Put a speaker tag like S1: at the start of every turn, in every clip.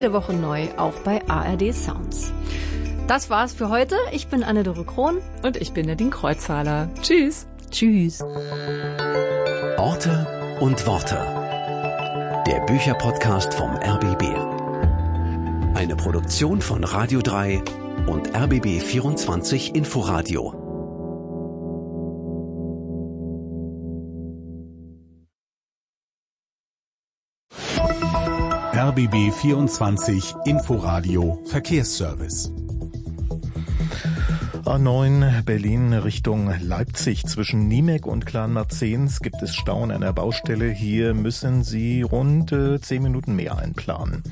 S1: jede Woche neu, auch bei ARD Sounds. Das war's für heute. Ich bin Anne-Dore Krohn.
S2: Und ich bin Nadine Kreuzhaler. Tschüss.
S1: Tschüss.
S3: Orte und Worte. Der Bücherpodcast vom RBB. Eine Produktion von Radio 3 und RBB24 Inforadio.
S4: RBB24 Inforadio Verkehrsservice. A9 Berlin Richtung Leipzig. Zwischen Niemek und Clan-Marzahn gibt es Stau an einer Baustelle. Hier müssen Sie rund 10 Minuten mehr einplanen.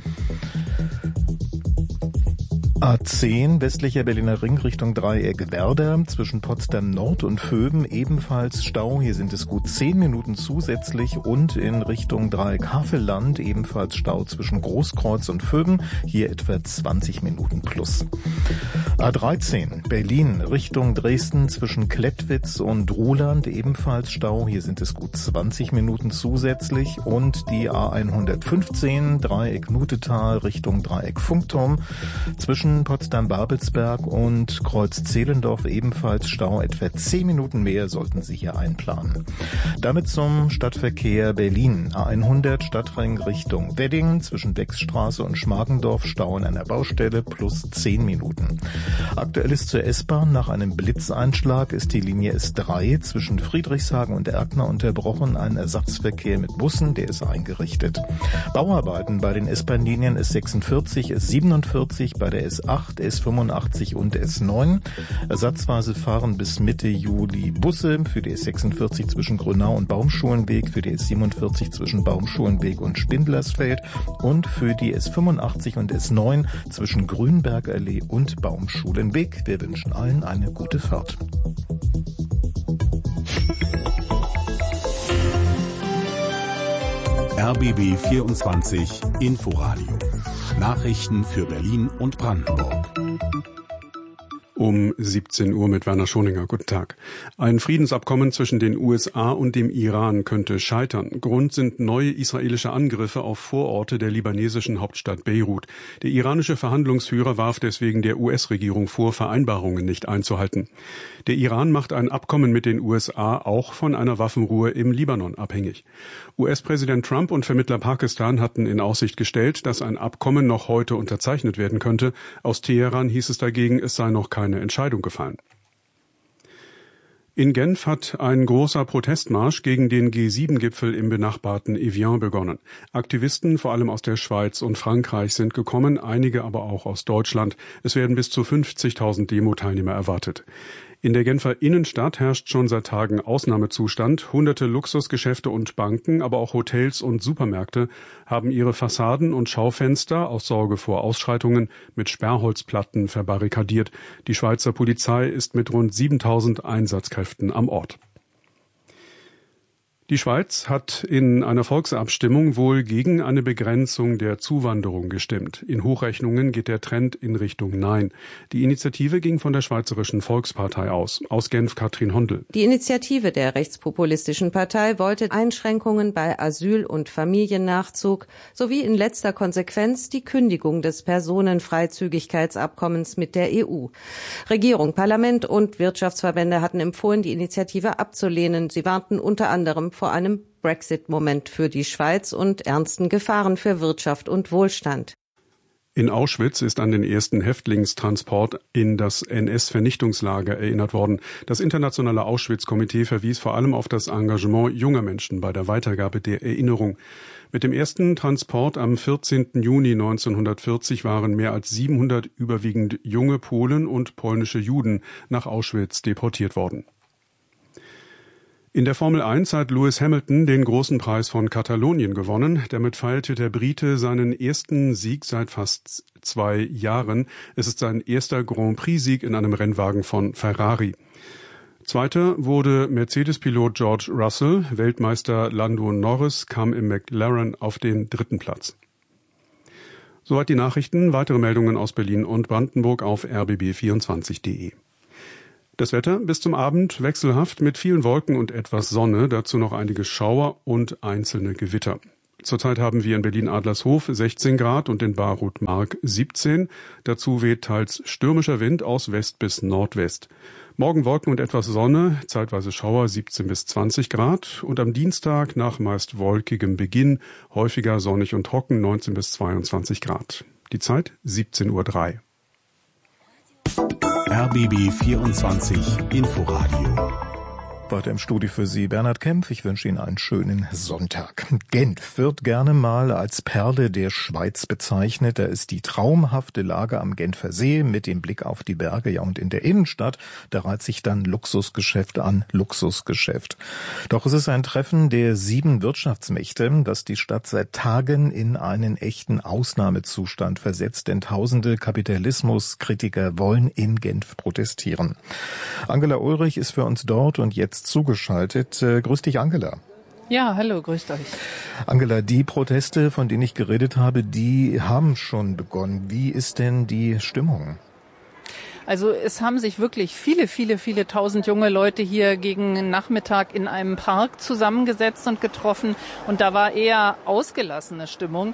S4: A10 westlicher Berliner Ring Richtung Dreieck Werder. Zwischen Potsdam Nord und Vöben ebenfalls Stau. Hier sind es gut 10 Minuten zusätzlich. Und in Richtung Dreieck Havelland ebenfalls Stau zwischen Großkreuz und Vöben. Hier etwa 20 Minuten plus. A13 Berlin Richtung Dresden zwischen Klettwitz und Ruhland ebenfalls Stau. Hier sind es gut 20 Minuten zusätzlich. Und die A115 Dreieck Nutetal Richtung Dreieck Funkturm zwischen Potsdam-Babelsberg und Kreuz-Zehlendorf ebenfalls Stau. Etwa 10 Minuten mehr sollten Sie hier einplanen. Damit zum Stadtverkehr Berlin. A100 Stadtring Richtung Wedding zwischen Beckstraße und Schmargendorf Stau an einer Baustelle plus 10 Minuten. Aktuell ist zur S-Bahn nach einem Blitzeinschlag ist die Linie S3 zwischen Friedrichshagen und Erkner unterbrochen. Ein Ersatzverkehr mit Bussen, der ist eingerichtet. Bauarbeiten bei den S-Bahn-Linien S46, S47, bei der S8, S85 und S9. Ersatzweise fahren bis Mitte Juli Busse für die S46 zwischen Grünau und Baumschulenweg, für die S47 zwischen Baumschulenweg und Spindlersfeld und für die S85 und S9 zwischen Grünbergallee und Baumschulenweg. Wir wünschen allen eine gute Fahrt. RBB 24 Inforadio. Nachrichten für Berlin und Brandenburg.
S5: Um 17 Uhr mit Werner Schoninger. Guten Tag. Ein Friedensabkommen zwischen den USA und dem Iran könnte scheitern. Grund sind neue israelische Angriffe auf Vororte der libanesischen Hauptstadt Beirut. Der iranische Verhandlungsführer warf deswegen der US-Regierung vor, Vereinbarungen nicht einzuhalten. Der Iran macht ein Abkommen mit den USA auch von einer Waffenruhe im Libanon abhängig. US-Präsident Trump und Vermittler Pakistan hatten in Aussicht gestellt, dass ein Abkommen noch heute unterzeichnet werden könnte. Aus Teheran hieß es dagegen, es sei noch keine Entscheidung gefallen. In Genf hat ein großer Protestmarsch gegen den G7-Gipfel im benachbarten Evian begonnen. Aktivisten, vor allem aus der Schweiz und Frankreich, sind gekommen, einige aber auch aus Deutschland. Es werden bis zu 50.000 Demo-Teilnehmer erwartet. In der Genfer Innenstadt herrscht schon seit Tagen Ausnahmezustand. Hunderte Luxusgeschäfte und Banken, aber auch Hotels und Supermärkte haben ihre Fassaden und Schaufenster aus Sorge vor Ausschreitungen mit Sperrholzplatten verbarrikadiert. Die Schweizer Polizei ist mit rund 7.000 Einsatzkräften am Ort. Die Schweiz hat in einer Volksabstimmung wohl gegen eine Begrenzung der Zuwanderung gestimmt. In Hochrechnungen geht der Trend in Richtung Nein. Die Initiative ging von der Schweizerischen Volkspartei aus. Aus Genf Katrin Hondel.
S6: Die Initiative der rechtspopulistischen Partei wollte Einschränkungen bei Asyl- und Familiennachzug sowie in letzter Konsequenz die Kündigung des Personenfreizügigkeitsabkommens mit der EU. Regierung, Parlament und Wirtschaftsverbände hatten empfohlen, die Initiative abzulehnen. Sie warnten unter anderem vor einem Brexit-Moment für die Schweiz und ernsten Gefahren für Wirtschaft und Wohlstand.
S5: In Auschwitz ist an den ersten Häftlingstransport in das NS-Vernichtungslager erinnert worden. Das internationale Auschwitz-Komitee verwies vor allem auf das Engagement junger Menschen bei der Weitergabe der Erinnerung. Mit dem ersten Transport am 14. Juni 1940 waren mehr als 700 überwiegend junge Polen und polnische Juden nach Auschwitz deportiert worden. In der Formel 1 hat Lewis Hamilton den großen Preis von Katalonien gewonnen. Damit feierte der Brite seinen ersten Sieg seit fast 2 Jahren. Es ist sein erster Grand Prix-Sieg in einem Rennwagen von Ferrari. Zweiter wurde Mercedes-Pilot George Russell. Weltmeister Lando Norris kam im McLaren auf den 3. Platz. Soweit die Nachrichten. Weitere Meldungen aus Berlin und Brandenburg auf rbb24.de. Das Wetter bis zum Abend wechselhaft mit vielen Wolken und etwas Sonne, dazu noch einige Schauer und einzelne Gewitter. Zurzeit haben wir in Berlin-Adlershof 16 Grad und in Baruth-Mark 17. Dazu weht teils stürmischer Wind aus West bis Nordwest. Morgen Wolken und etwas Sonne, zeitweise Schauer 17 bis 20 Grad. Und am Dienstag nach meist wolkigem Beginn häufiger sonnig und trocken 19 bis 22 Grad. Die Zeit 17:03 Uhr.
S3: RBB 24 Inforadio.
S4: Weiter im Studio für Sie Bernhard Kempf. Ich wünsche Ihnen einen schönen Sonntag. Genf wird gerne mal als Perle der Schweiz bezeichnet. Da ist die traumhafte Lage am Genfer See mit dem Blick auf die Berge. Ja, und in der Innenstadt, da reiht sich dann Luxusgeschäft an Luxusgeschäft. Doch es ist ein Treffen der 7 Wirtschaftsmächte, das die Stadt seit Tagen in einen echten Ausnahmezustand versetzt. Denn tausende Kapitalismuskritiker wollen in Genf protestieren. Angela Ulrich ist für uns dort und jetzt zugeschaltet. Grüß dich, Angela.
S2: Ja, hallo, grüßt euch.
S4: Angela, die Proteste, von denen ich geredet habe, die haben schon begonnen. Wie ist denn die Stimmung?
S2: Also es haben sich wirklich viele tausend junge Leute hier gegen Nachmittag in einem Park zusammengesetzt und getroffen. Und da war eher ausgelassene Stimmung.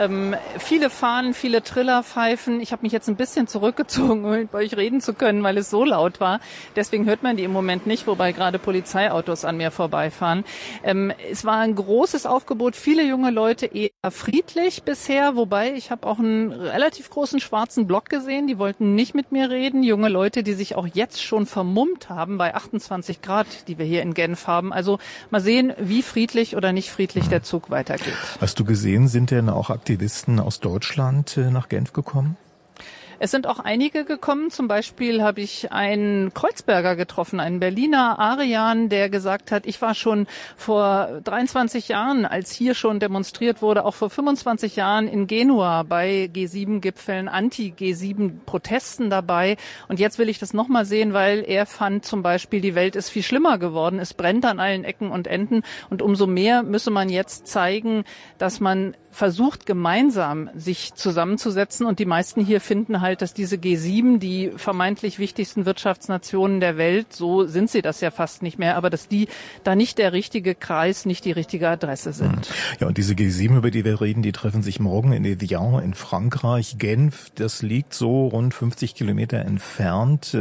S2: Viele Fahnen, viele Trillerpfeifen. Ich habe mich jetzt ein bisschen zurückgezogen, um mit euch reden zu können, weil es so laut war. Deswegen hört man die im Moment nicht, wobei gerade Polizeiautos an mir vorbeifahren. Es war ein großes Aufgebot, viele junge Leute, eher friedlich bisher, wobei ich habe auch einen relativ großen schwarzen Block gesehen, die wollten nicht mit mir reden. Junge Leute, die sich auch jetzt schon vermummt haben bei 28 Grad, die wir hier in Genf haben. Also mal sehen, wie friedlich oder nicht friedlich der Zug weitergeht.
S4: Hast du gesehen, sind denn auch Aktivisten aus Deutschland nach Genf gekommen?
S2: Es sind auch einige gekommen. Zum Beispiel habe ich einen Kreuzberger getroffen, einen Berliner Arian, der gesagt hat, ich war schon vor 23 Jahren, als hier schon demonstriert wurde, auch vor 25 Jahren in Genua bei G7-Gipfeln, Anti-G7-Protesten dabei. Und jetzt will ich das nochmal sehen, weil er fand zum Beispiel, die Welt ist viel schlimmer geworden. Es brennt an allen Ecken und Enden. Und umso mehr müsse man jetzt zeigen, dass man versucht, gemeinsam sich zusammenzusetzen. Und die meisten hier finden halt, dass diese G7, die vermeintlich wichtigsten Wirtschaftsnationen der Welt, so sind sie das ja fast nicht mehr, aber dass die da nicht der richtige Kreis, nicht die richtige Adresse sind.
S4: Ja, und diese G7, über die wir reden, die treffen sich morgen in Evian in Frankreich. Genf, das liegt so rund 50 Kilometer entfernt.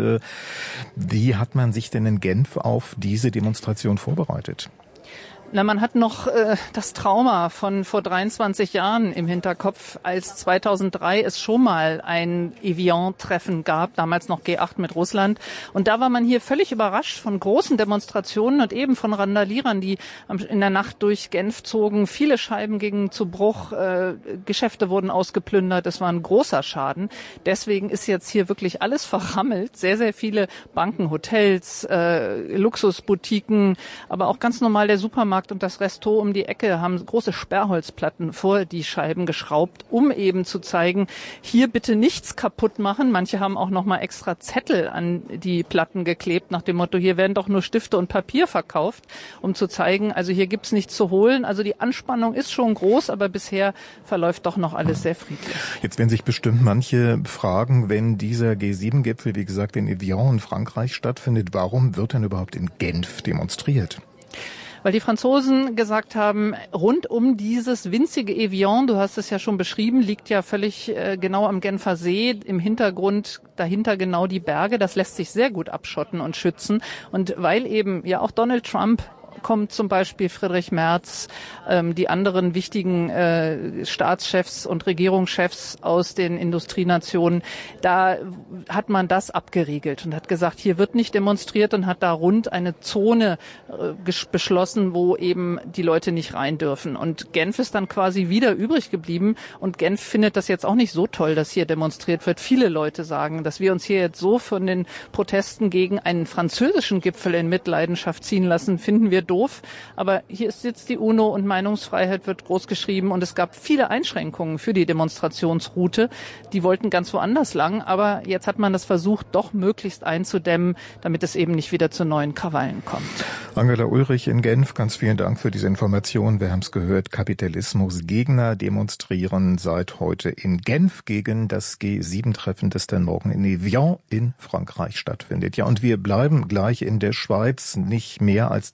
S4: Wie hat man sich denn in Genf auf diese Demonstration vorbereitet?
S2: Na, man hat noch das Trauma von vor 23 Jahren im Hinterkopf, als 2003 es schon mal ein Evian-Treffen gab, damals noch G8 mit Russland. Und da war man hier völlig überrascht von großen Demonstrationen und eben von Randalierern, die in der Nacht durch Genf zogen. Viele Scheiben gingen zu Bruch, Geschäfte wurden ausgeplündert, es war ein großer Schaden. Deswegen ist jetzt hier wirklich alles verrammelt. Sehr, sehr viele Banken, Hotels, Luxusboutiquen, aber auch ganz normal der Supermarkt und das Resto um die Ecke haben große Sperrholzplatten vor die Scheiben geschraubt, um eben zu zeigen, hier bitte nichts kaputt machen. Manche haben auch noch mal extra Zettel an die Platten geklebt, nach dem Motto, hier werden doch nur Stifte und Papier verkauft, um zu zeigen, also hier gibt's nichts zu holen. Also die Anspannung ist schon groß, aber bisher verläuft doch noch alles sehr friedlich.
S4: Jetzt werden sich bestimmt manche fragen, wenn dieser G7-Gipfel, wie gesagt, in Evian in Frankreich stattfindet, warum wird denn überhaupt in Genf demonstriert?
S2: Weil die Franzosen gesagt haben, rund um dieses winzige Evian, du hast es ja schon beschrieben, liegt ja völlig genau am Genfer See, im Hintergrund dahinter genau die Berge, das lässt sich sehr gut abschotten und schützen. Und weil eben ja auch Donald Trump kommt, zum Beispiel Friedrich Merz, die anderen wichtigen Staatschefs und Regierungschefs aus den Industrienationen, da hat man das abgeriegelt und hat gesagt, hier wird nicht demonstriert und hat da rund eine Zone beschlossen, wo eben die Leute nicht rein dürfen. Und Genf ist dann quasi wieder übrig geblieben und Genf findet das jetzt auch nicht so toll, dass hier demonstriert wird. Viele Leute sagen, dass wir uns hier jetzt so von den Protesten gegen einen französischen Gipfel in Mitleidenschaft ziehen lassen, finden wir doof. Aber hier ist jetzt die UNO und Meinungsfreiheit wird groß geschrieben und es gab viele Einschränkungen für die Demonstrationsroute. Die wollten ganz woanders lang, aber jetzt hat man das versucht, doch möglichst einzudämmen, damit es eben nicht wieder zu neuen Krawallen kommt.
S4: Angela Ulrich in Genf, ganz vielen Dank für diese Information. Wir haben es gehört, Kapitalismusgegner demonstrieren seit heute in Genf gegen das G7-Treffen, das dann morgen in Evian in Frankreich stattfindet. Ja, und wir bleiben gleich in der Schweiz. Nicht mehr als 10 Millionen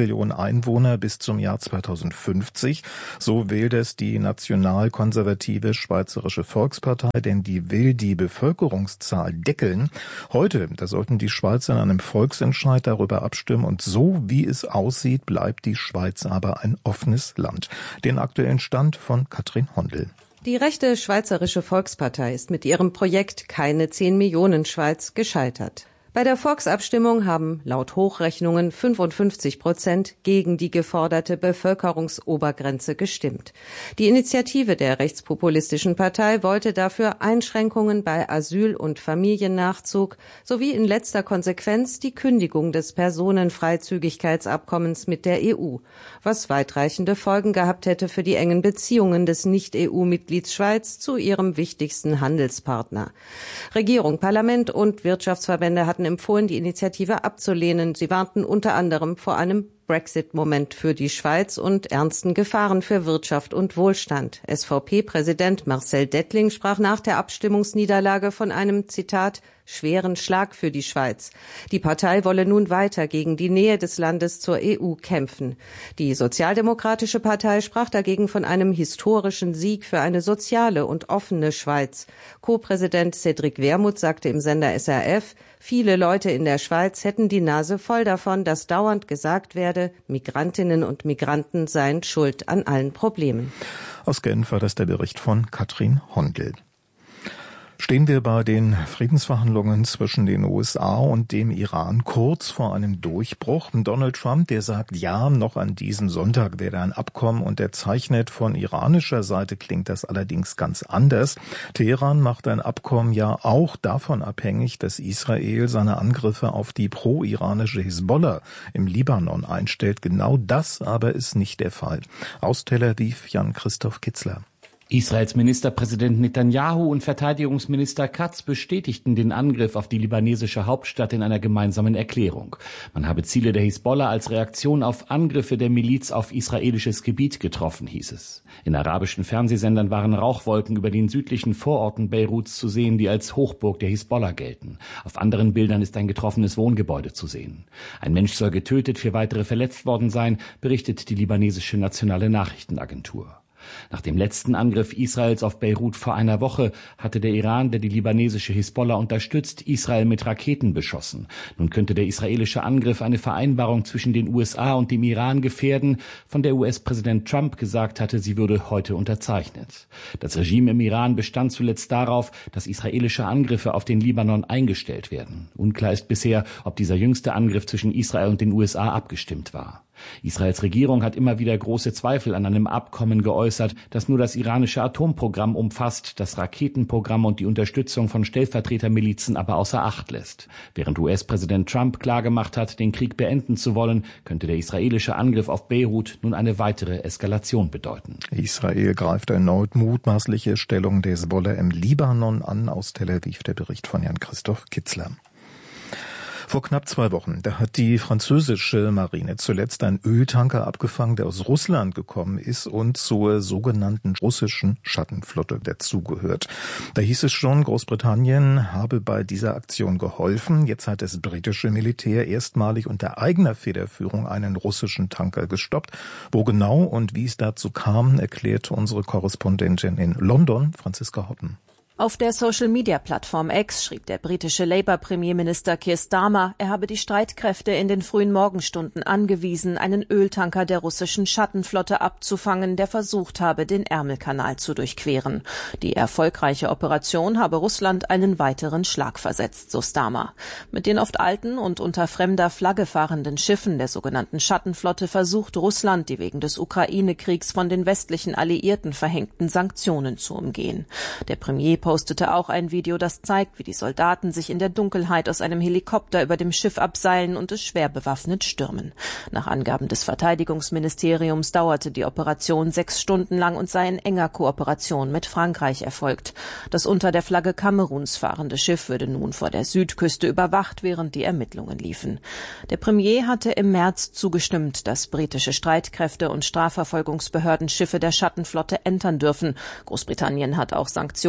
S4: Millionen Einwohner bis zum Jahr 2050. So will das die nationalkonservative Schweizerische Volkspartei, denn die will die Bevölkerungszahl deckeln. Heute, da sollten die Schweizer in einem Volksentscheid darüber abstimmen und so wie es aussieht, bleibt die Schweiz aber ein offenes Land. Den aktuellen Stand von Katrin Hondel.
S6: Die rechte Schweizerische Volkspartei ist mit ihrem Projekt Keine 10 Millionen Schweiz gescheitert. Bei der Volksabstimmung haben laut Hochrechnungen 55% gegen die geforderte Bevölkerungsobergrenze gestimmt. Die Initiative der rechtspopulistischen Partei wollte dafür Einschränkungen bei Asyl- und Familiennachzug sowie in letzter Konsequenz die Kündigung des Personenfreizügigkeitsabkommens mit der EU, was weitreichende Folgen gehabt hätte für die engen Beziehungen des Nicht-EU-Mitglieds Schweiz zu ihrem wichtigsten Handelspartner. Regierung, Parlament und Wirtschaftsverbände hatten empfohlen, die Initiative abzulehnen. Sie warnten unter anderem vor einem Brexit-Moment für die Schweiz und ernsten Gefahren für Wirtschaft und Wohlstand. SVP-Präsident Marcel Dettling sprach nach der Abstimmungsniederlage von einem, Zitat, schweren Schlag für die Schweiz. Die Partei wolle nun weiter gegen die Nähe des Landes zur EU kämpfen. Die Sozialdemokratische Partei sprach dagegen von einem historischen Sieg für eine soziale und offene Schweiz. Co-Präsident Cédric Wermuth sagte im Sender SRF, viele Leute in der Schweiz hätten die Nase voll davon, dass dauernd gesagt werde, Migrantinnen und Migranten seien schuld an allen Problemen.
S4: Aus Genf war das der Bericht von Katrin Hondel. Stehen wir bei den Friedensverhandlungen zwischen den USA und dem Iran kurz vor einem Durchbruch. Donald Trump, der sagt, ja, noch an diesem Sonntag werde ein Abkommen unterzeichnet. Von iranischer Seite klingt das allerdings ganz anders. Teheran macht ein Abkommen ja auch davon abhängig, dass Israel seine Angriffe auf die pro-iranische Hisbollah im Libanon einstellt. Genau das aber ist nicht der Fall. Aus Tel Aviv Jan-Christoph Kitzler.
S7: Israels Ministerpräsident Netanyahu und Verteidigungsminister Katz bestätigten den Angriff auf die libanesische Hauptstadt in einer gemeinsamen Erklärung. Man habe Ziele der Hisbollah als Reaktion auf Angriffe der Miliz auf israelisches Gebiet getroffen, hieß es. In arabischen Fernsehsendern waren Rauchwolken über den südlichen Vororten Beiruts zu sehen, die als Hochburg der Hisbollah gelten. Auf anderen Bildern ist ein getroffenes Wohngebäude zu sehen. Ein Mensch soll getötet, 4 weitere verletzt worden sein, berichtet die libanesische nationale Nachrichtenagentur. Nach dem letzten Angriff Israels auf Beirut vor einer Woche hatte der Iran, der die libanesische Hisbollah unterstützt, Israel mit Raketen beschossen. Nun könnte der israelische Angriff eine Vereinbarung zwischen den USA und dem Iran gefährden, von der US-Präsident Trump gesagt hatte, sie würde heute unterzeichnet. Das Regime im Iran bestand zuletzt darauf, dass israelische Angriffe auf den Libanon eingestellt werden. Unklar ist bisher, ob dieser jüngste Angriff zwischen Israel und den USA abgestimmt war. Israels Regierung hat immer wieder große Zweifel an einem Abkommen geäußert, das nur das iranische Atomprogramm umfasst, das Raketenprogramm und die Unterstützung von Stellvertretermilizen aber außer Acht lässt. Während US-Präsident Trump klargemacht hat, den Krieg beenden zu wollen, könnte der israelische Angriff auf Beirut nun eine weitere Eskalation bedeuten.
S4: Israel greift erneut mutmaßliche Stellung der Hisbollah im Libanon an. Aus Tel Aviv der Bericht von Jan-Christoph Kitzler. Vor knapp 2 Wochen, da hat die französische Marine zuletzt einen Öltanker abgefangen, der aus Russland gekommen ist und zur sogenannten russischen Schattenflotte dazugehört. Da hieß es schon, Großbritannien habe bei dieser Aktion geholfen. Jetzt hat das britische Militär erstmalig unter eigener Federführung einen russischen Tanker gestoppt. Wo genau und wie es dazu kam, erklärt unsere Korrespondentin in London, Franziska Hoppen.
S8: Auf der Social-Media-Plattform X schrieb der britische Labour-Premierminister Keir Starmer, er habe die Streitkräfte in den frühen Morgenstunden angewiesen, einen Öltanker der russischen Schattenflotte abzufangen, der versucht habe, den Ärmelkanal zu durchqueren. Die erfolgreiche Operation habe Russland einen weiteren Schlag versetzt, so Starmer. Mit den oft alten und unter fremder Flagge fahrenden Schiffen der sogenannten Schattenflotte versucht Russland, die wegen des Ukraine-Kriegs von den westlichen Alliierten verhängten Sanktionen zu umgehen. Der Premier postete auch ein Video, das zeigt, wie die Soldaten sich in der Dunkelheit aus einem Helikopter über dem Schiff abseilen und es schwer bewaffnet stürmen. Nach Angaben des Verteidigungsministeriums dauerte die Operation 6 Stunden lang und sei in enger Kooperation mit Frankreich erfolgt. Das unter der Flagge Kameruns fahrende Schiff würde nun vor der Südküste überwacht, während die Ermittlungen liefen. Der Premier hatte im März zugestimmt, dass britische Streitkräfte und Strafverfolgungsbehörden Schiffe der Schattenflotte entern dürfen. Großbritannien hat auch Sanktionen gegen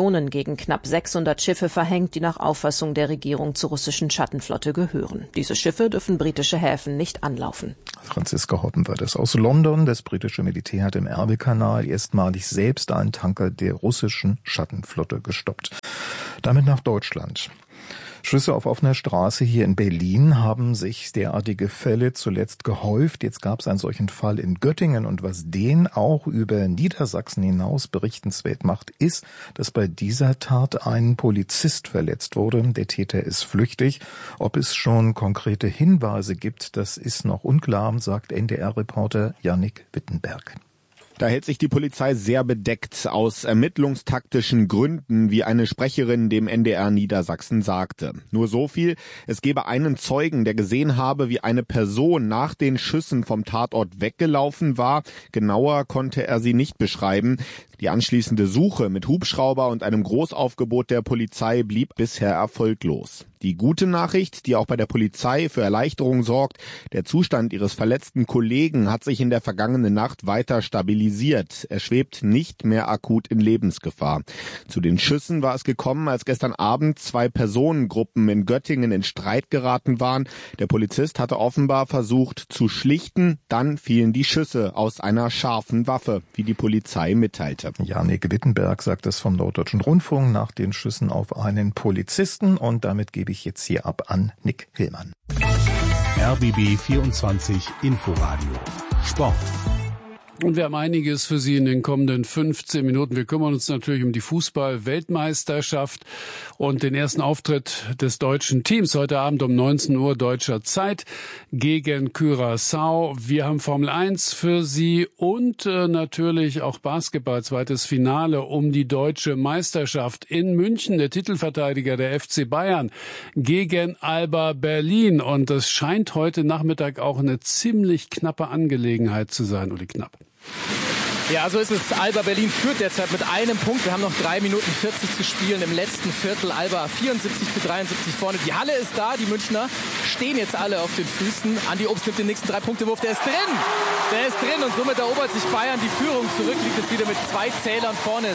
S8: gegen knapp 600 Schiffe verhängt, die nach Auffassung der Regierung zur russischen Schattenflotte gehören. Diese Schiffe dürfen britische Häfen nicht anlaufen.
S4: Franziska Hoppen war das aus London. Das britische Militär hat im Ärmelkanal erstmalig selbst einen Tanker der russischen Schattenflotte gestoppt. Damit nach Deutschland. Schüsse auf offener Straße hier in Berlin haben sich derartige Fälle zuletzt gehäuft. Jetzt gab es einen solchen Fall in Göttingen. Und was den auch über Niedersachsen hinaus berichtenswert macht, ist, dass bei dieser Tat ein Polizist verletzt wurde. Der Täter ist flüchtig. Ob es schon konkrete Hinweise gibt, das ist noch unklar, sagt NDR-Reporter Jannik Wittenberg.
S9: Da hält sich die Polizei sehr bedeckt aus ermittlungstaktischen Gründen, wie eine Sprecherin dem NDR Niedersachsen sagte. Nur so viel, es gebe einen Zeugen, der gesehen habe, wie eine Person nach den Schüssen vom Tatort weggelaufen war. Genauer konnte er sie nicht beschreiben. Die anschließende Suche mit Hubschrauber und einem Großaufgebot der Polizei blieb bisher erfolglos. Die gute Nachricht, die auch bei der Polizei für Erleichterung sorgt: Der Zustand ihres verletzten Kollegen hat sich in der vergangenen Nacht weiter stabilisiert. Er schwebt nicht mehr akut in Lebensgefahr. Zu den Schüssen war es gekommen, als gestern Abend 2 Personengruppen in Göttingen in Streit geraten waren. Der Polizist hatte offenbar versucht zu schlichten, dann fielen die Schüsse aus einer scharfen Waffe, wie die Polizei mitteilte.
S4: Jannik Wittenberg sagt es vom Norddeutschen Rundfunk nach den Schüssen auf einen Polizisten. Und damit gebe ich jetzt hier ab an Nick Hillmann.
S3: RBB 24 Inforadio Sport.
S5: Und wir haben einiges für Sie in den kommenden 15 Minuten. Wir kümmern uns natürlich um die Fußball-Weltmeisterschaft und den ersten Auftritt des deutschen Teams heute Abend um 19 Uhr deutscher Zeit gegen Curaçao. Wir haben Formel 1 für Sie und natürlich auch Basketball, zweites Finale um die deutsche Meisterschaft in München. Der Titelverteidiger der FC Bayern gegen Alba Berlin. Und das scheint heute Nachmittag auch eine ziemlich knappe Angelegenheit zu sein, Uli Knapp.
S10: Ja, so ist es. Alba Berlin führt derzeit mit einem Punkt. Wir haben noch 3 Minuten 40 zu spielen im letzten Viertel. Alba 74-73 vorne. Die Halle ist da. Die Münchner stehen jetzt alle auf den Füßen. Andi Obst nimmt den nächsten 3-Punkte-Wurf. Der ist drin. Der ist drin. Und somit erobert sich Bayern die Führung zurück. Liegt es wieder mit 2 Zählern vorne.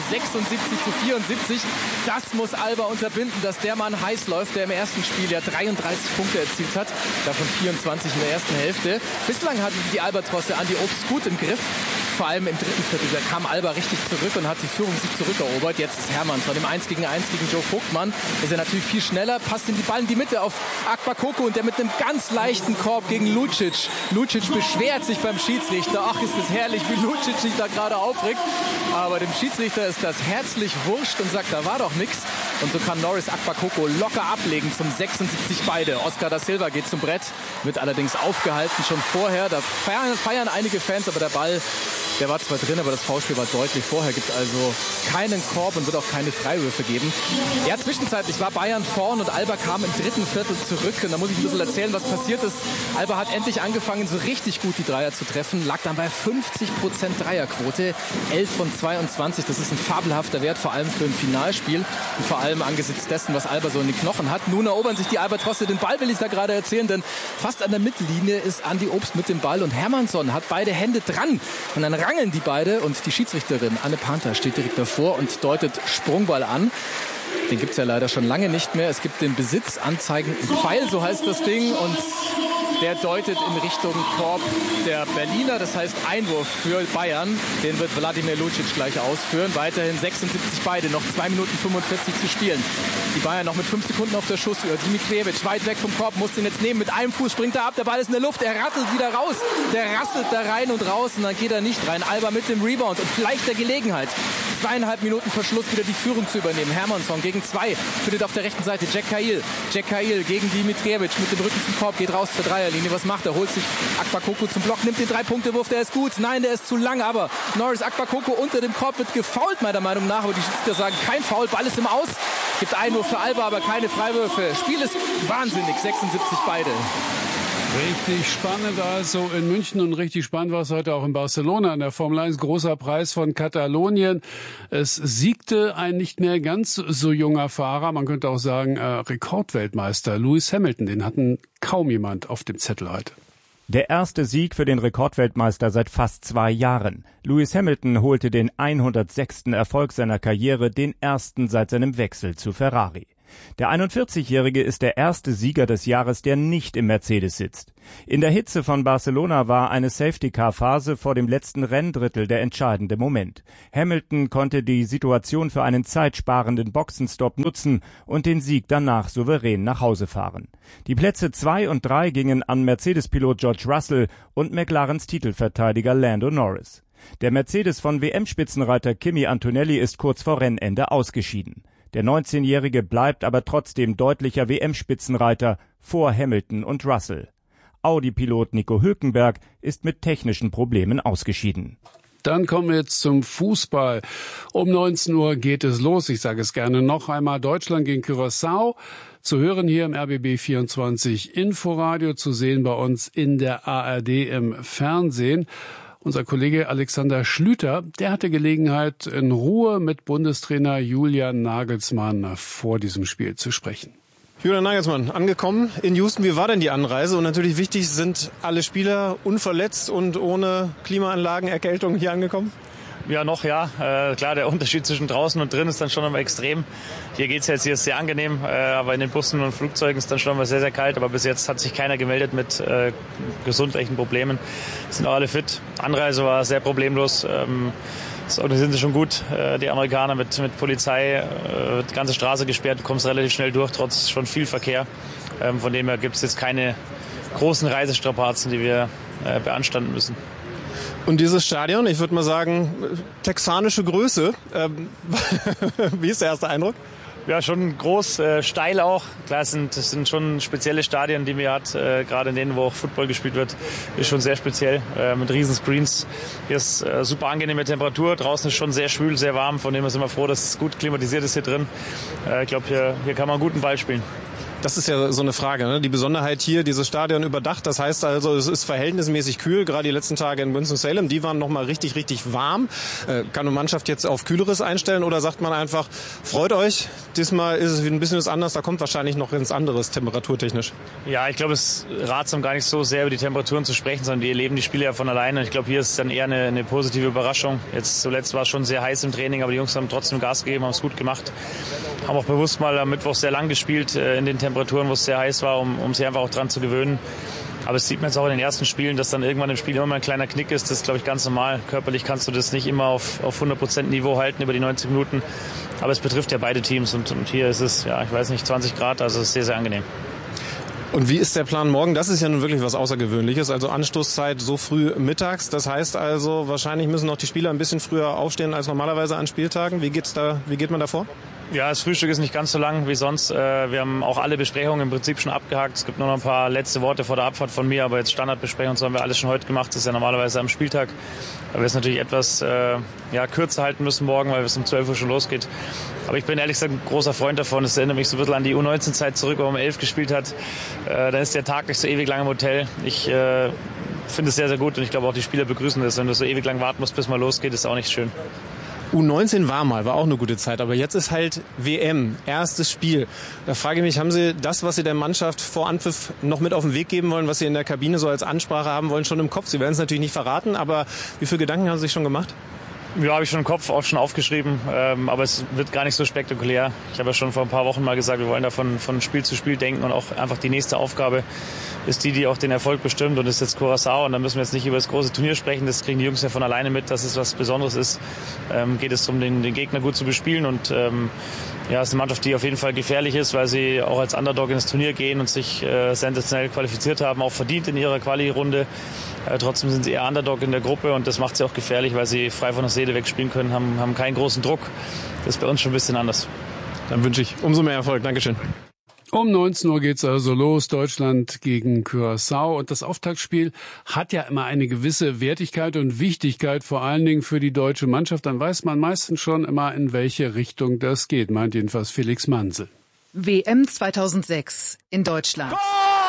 S10: 76-74. Das muss Alba unterbinden, dass der Mann heiß läuft, der im ersten Spiel ja 33 Punkte erzielt hat. Davon 24 in der ersten Hälfte. Bislang hatten die Albatrosse Andi Obst gut im Griff. Vor allem im dritten Viertel, da kam Alba richtig zurück und hat die Führung sich zurückerobert. Jetzt ist Hermann von dem 1 gegen 1 gegen Joe Vogtmann. Ist er natürlich viel schneller, passt in die Ball in die Mitte auf Akbakoko und der mit einem ganz leichten Korb gegen Lucic. Lucic beschwert sich beim Schiedsrichter. Ach, ist das herrlich, wie Lucic sich da gerade aufregt. Aber dem Schiedsrichter ist das herzlich wurscht und sagt, da war doch nichts. Und so kann Norris Akbakoko locker ablegen zum 76 beide. Oscar da Silva geht zum Brett, wird allerdings aufgehalten schon vorher. Da feiern einige Fans, aber der Ball, der war zwar drin, aber das Foulspiel war deutlich vorher. Gibt also keinen Korb und wird auch keine Freiwürfe geben. Ja, zwischenzeitlich war Bayern vorn und Alba kam im dritten Viertel zurück. Und da muss ich ein bisschen erzählen, was passiert ist. Alba hat endlich angefangen, so richtig gut die Dreier zu treffen. Lag dann bei 50% Dreierquote. 11 von 22. Das ist ein fabelhafter Wert, vor allem für ein Finalspiel. Und vor allem angesichts dessen, was Alba so in die Knochen hat. Nun erobern sich die Albatrosse den Ball, will ich da gerade erzählen. Denn fast an der Mittellinie ist Andi Obst mit dem Ball. Und Hermannsson hat beide Hände dran. Und dann rangeln die beide und die Schiedsrichterin Anne Panther steht direkt davor und deutet Sprungball an. Den gibt's ja leider schon lange nicht mehr. Es gibt den besitzanzeigenden Pfeil, so heißt das Ding, und der deutet in Richtung Korb der Berliner. Das heißt Einwurf für Bayern. Den wird Wladimir Lucic gleich ausführen. Weiterhin 76 beide, noch 2 Minuten 45 zu spielen. Die Bayern noch mit 5 Sekunden auf der Schusshöhe. Dimitrijevic weit weg vom Korb, muss den jetzt nehmen. Mit einem Fuß springt er ab, der Ball ist in der Luft, er rattelt wieder raus. Der rasselt da rein und raus und dann geht er nicht rein. Alba mit dem Rebound und vielleicht der Gelegenheit, 2,5 Minuten vor Schluss wieder die Führung zu übernehmen. Hermannsson gegen 2, findet auf der rechten Seite Jack Cahill. Jack Cahill gegen Dimitrijevic mit dem Rücken zum Korb, geht raus zur Dreierlinie. Was macht er? Holt sich Akbakoko zum Block, nimmt den 3-Punkte-Wurf, der ist gut. Nein, der ist zu lang, aber Norris Akbakoko unter dem Korb wird gefoult, meiner Meinung nach. Aber die Schiedsrichter sagen, kein Foul, Ball ist im Aus. Gibt Einwurf für Alba, aber keine Freiwürfe. Spiel ist wahnsinnig, 76 beide.
S5: Richtig spannend also in München und richtig spannend war es heute auch in Barcelona an der Formel 1. Großer Preis von Katalonien. Es siegte ein nicht mehr ganz so junger Fahrer, man könnte auch sagen Rekordweltmeister Lewis Hamilton. Den hatten kaum jemand auf dem Zettel heute.
S11: Der erste Sieg für den Rekordweltmeister seit fast 2 Jahren. Lewis Hamilton holte den 106. Erfolg seiner Karriere, den ersten seit seinem Wechsel zu Ferrari. Der 41-Jährige ist der erste Sieger des Jahres, der nicht im Mercedes sitzt. In der Hitze von Barcelona war eine Safety-Car-Phase vor dem letzten Renndrittel der entscheidende Moment. Hamilton konnte die Situation für einen zeitsparenden Boxenstopp nutzen und den Sieg danach souverän nach Hause fahren. Die Plätze 2 und 3 gingen an Mercedes-Pilot George Russell und McLarens Titelverteidiger Lando Norris. Der Mercedes von WM-Spitzenreiter Kimi Antonelli ist kurz vor Rennende ausgeschieden. Der 19-Jährige bleibt aber trotzdem deutlicher WM-Spitzenreiter vor Hamilton und Russell. Audi-Pilot Nico Hülkenberg ist mit technischen Problemen ausgeschieden.
S5: Dann kommen wir jetzt zum Fußball. Um 19 Uhr geht es los. Ich sage es gerne noch einmal. Deutschland gegen Curaçao. Zu hören hier im RBB 24 Inforadio, zu sehen bei uns in der ARD im Fernsehen. Unser Kollege Alexander Schlüter, der hatte Gelegenheit, in Ruhe mit Bundestrainer Julian Nagelsmann vor diesem Spiel zu sprechen.
S12: Julian Nagelsmann, angekommen in Houston. Wie war denn die Anreise? Und natürlich wichtig, sind alle Spieler unverletzt und ohne Klimaanlagen, Erkältung hier angekommen?
S13: Ja, noch ja. Klar, der Unterschied zwischen draußen und drin ist dann schon immer extrem. Hier geht's jetzt, hier ist sehr angenehm, aber in den Bussen und Flugzeugen ist dann schon immer sehr, sehr kalt. Aber bis jetzt hat sich keiner gemeldet mit gesundheitlichen Problemen. Sind auch alle fit. Anreise war sehr problemlos. Das organisieren sie schon gut, die Amerikaner mit Polizei, die ganze Straße gesperrt, du kommst relativ schnell durch, trotz schon viel Verkehr. Von dem her gibt es jetzt keine großen Reisestrapazen, die wir beanstanden müssen.
S12: Und dieses Stadion, ich würde mal sagen, texanische Größe. Wie ist der erste Eindruck?
S13: Ja, schon groß, steil auch. Klar, das sind schon spezielle Stadien, die man hat, gerade in denen, wo auch Football gespielt wird, ist schon sehr speziell, mit riesen Screens. Hier ist super angenehme Temperatur, draußen ist schon sehr schwül, sehr warm, von dem sind wir froh, dass es gut klimatisiert ist hier drin. Ich glaube, hier kann man einen guten Ball spielen.
S12: Das ist ja so eine Frage, ne? Die Besonderheit hier, dieses Stadion überdacht, das heißt also, es ist verhältnismäßig kühl, gerade die letzten Tage in Winston-Salem, die waren nochmal richtig, richtig warm. Kann eine Mannschaft jetzt auf Kühleres einstellen oder sagt man einfach, freut euch, diesmal ist es ein bisschen was anderes, da kommt wahrscheinlich noch ganz anderes temperaturtechnisch?
S13: Ja, ich glaube, es ist ratsam gar nicht so sehr über die Temperaturen zu sprechen, sondern die erleben die Spiele ja von alleine. Ich glaube, hier ist es dann eher eine positive Überraschung. Jetzt zuletzt war es schon sehr heiß im Training, aber die Jungs haben trotzdem Gas gegeben, haben es gut gemacht. Haben auch bewusst mal am Mittwoch sehr lang gespielt in den Temperaturen, wo es sehr heiß war, um sich einfach auch dran zu gewöhnen. Aber es sieht man jetzt auch in den ersten Spielen, dass dann irgendwann im Spiel immer mal ein kleiner Knick ist. Das ist, glaube ich, ganz normal. Körperlich kannst du das nicht immer auf 100% Niveau halten über die 90 Minuten. Aber es betrifft ja beide Teams. Und hier ist es, ja, ich weiß nicht, 20 Grad, also es ist sehr, sehr angenehm.
S12: Und wie ist der Plan morgen? Das ist ja nun wirklich was Außergewöhnliches. Also Anstoßzeit so früh mittags. Das heißt also, wahrscheinlich müssen auch die Spieler ein bisschen früher aufstehen als normalerweise an Spieltagen. Wie geht man da vor?
S13: Ja, das Frühstück ist nicht ganz so lang wie sonst. Wir haben auch alle Besprechungen im Prinzip schon abgehakt. Es gibt nur noch ein paar letzte Worte vor der Abfahrt von mir, aber jetzt Standardbesprechungen, so haben wir alles schon heute gemacht. Das ist ja normalerweise am Spieltag. Aber wir es natürlich etwas kürzer halten müssen morgen, weil es um 12 Uhr schon losgeht. Aber ich bin ehrlich gesagt ein großer Freund davon. Es erinnert mich so ein bisschen an die U19-Zeit zurück, wo man um 11 gespielt hat. Dann ist der Tag nicht so ewig lang im Hotel. Ich finde es sehr, sehr gut und ich glaube auch die Spieler begrüßen das. Wenn du so ewig lang warten musst, bis mal losgeht, ist auch nicht schön.
S12: U19 war auch eine gute Zeit, aber jetzt ist halt WM, erstes Spiel. Da frage ich mich, haben Sie das, was Sie der Mannschaft vor Anpfiff noch mit auf den Weg geben wollen, was Sie in der Kabine so als Ansprache haben wollen, schon im Kopf? Sie werden es natürlich nicht verraten, aber wie viele Gedanken haben Sie sich schon gemacht?
S13: Ja, habe ich schon im Kopf, auch schon aufgeschrieben, aber es wird gar nicht so spektakulär. Ich habe ja schon vor ein paar Wochen mal gesagt, wir wollen da von Spiel zu Spiel denken und auch einfach die nächste Aufgabe ist die auch den Erfolg bestimmt und das ist jetzt Curaçao und da müssen wir jetzt nicht über das große Turnier sprechen, das kriegen die Jungs ja von alleine mit, dass es was Besonderes ist. Geht es darum, den Gegner gut zu bespielen und es ist eine Mannschaft, die auf jeden Fall gefährlich ist, weil sie auch als Underdog ins Turnier gehen und sich sensationell qualifiziert haben, auch verdient in ihrer Quali-Runde. Trotzdem sind sie eher Underdog in der Gruppe und das macht sie auch gefährlich, weil sie frei von der Seele wegspielen können, haben keinen großen Druck. Das ist bei uns schon ein bisschen anders.
S12: Dann wünsche ich umso mehr Erfolg. Dankeschön.
S5: Um 19 Uhr geht's also los, Deutschland gegen Curaçao. Und das Auftaktspiel hat ja immer eine gewisse Wertigkeit und Wichtigkeit, vor allen Dingen für die deutsche Mannschaft. Dann weiß man meistens schon immer, in welche Richtung das geht, meint jedenfalls Felix Mansel.
S14: WM 2006 in Deutschland.
S15: Tor!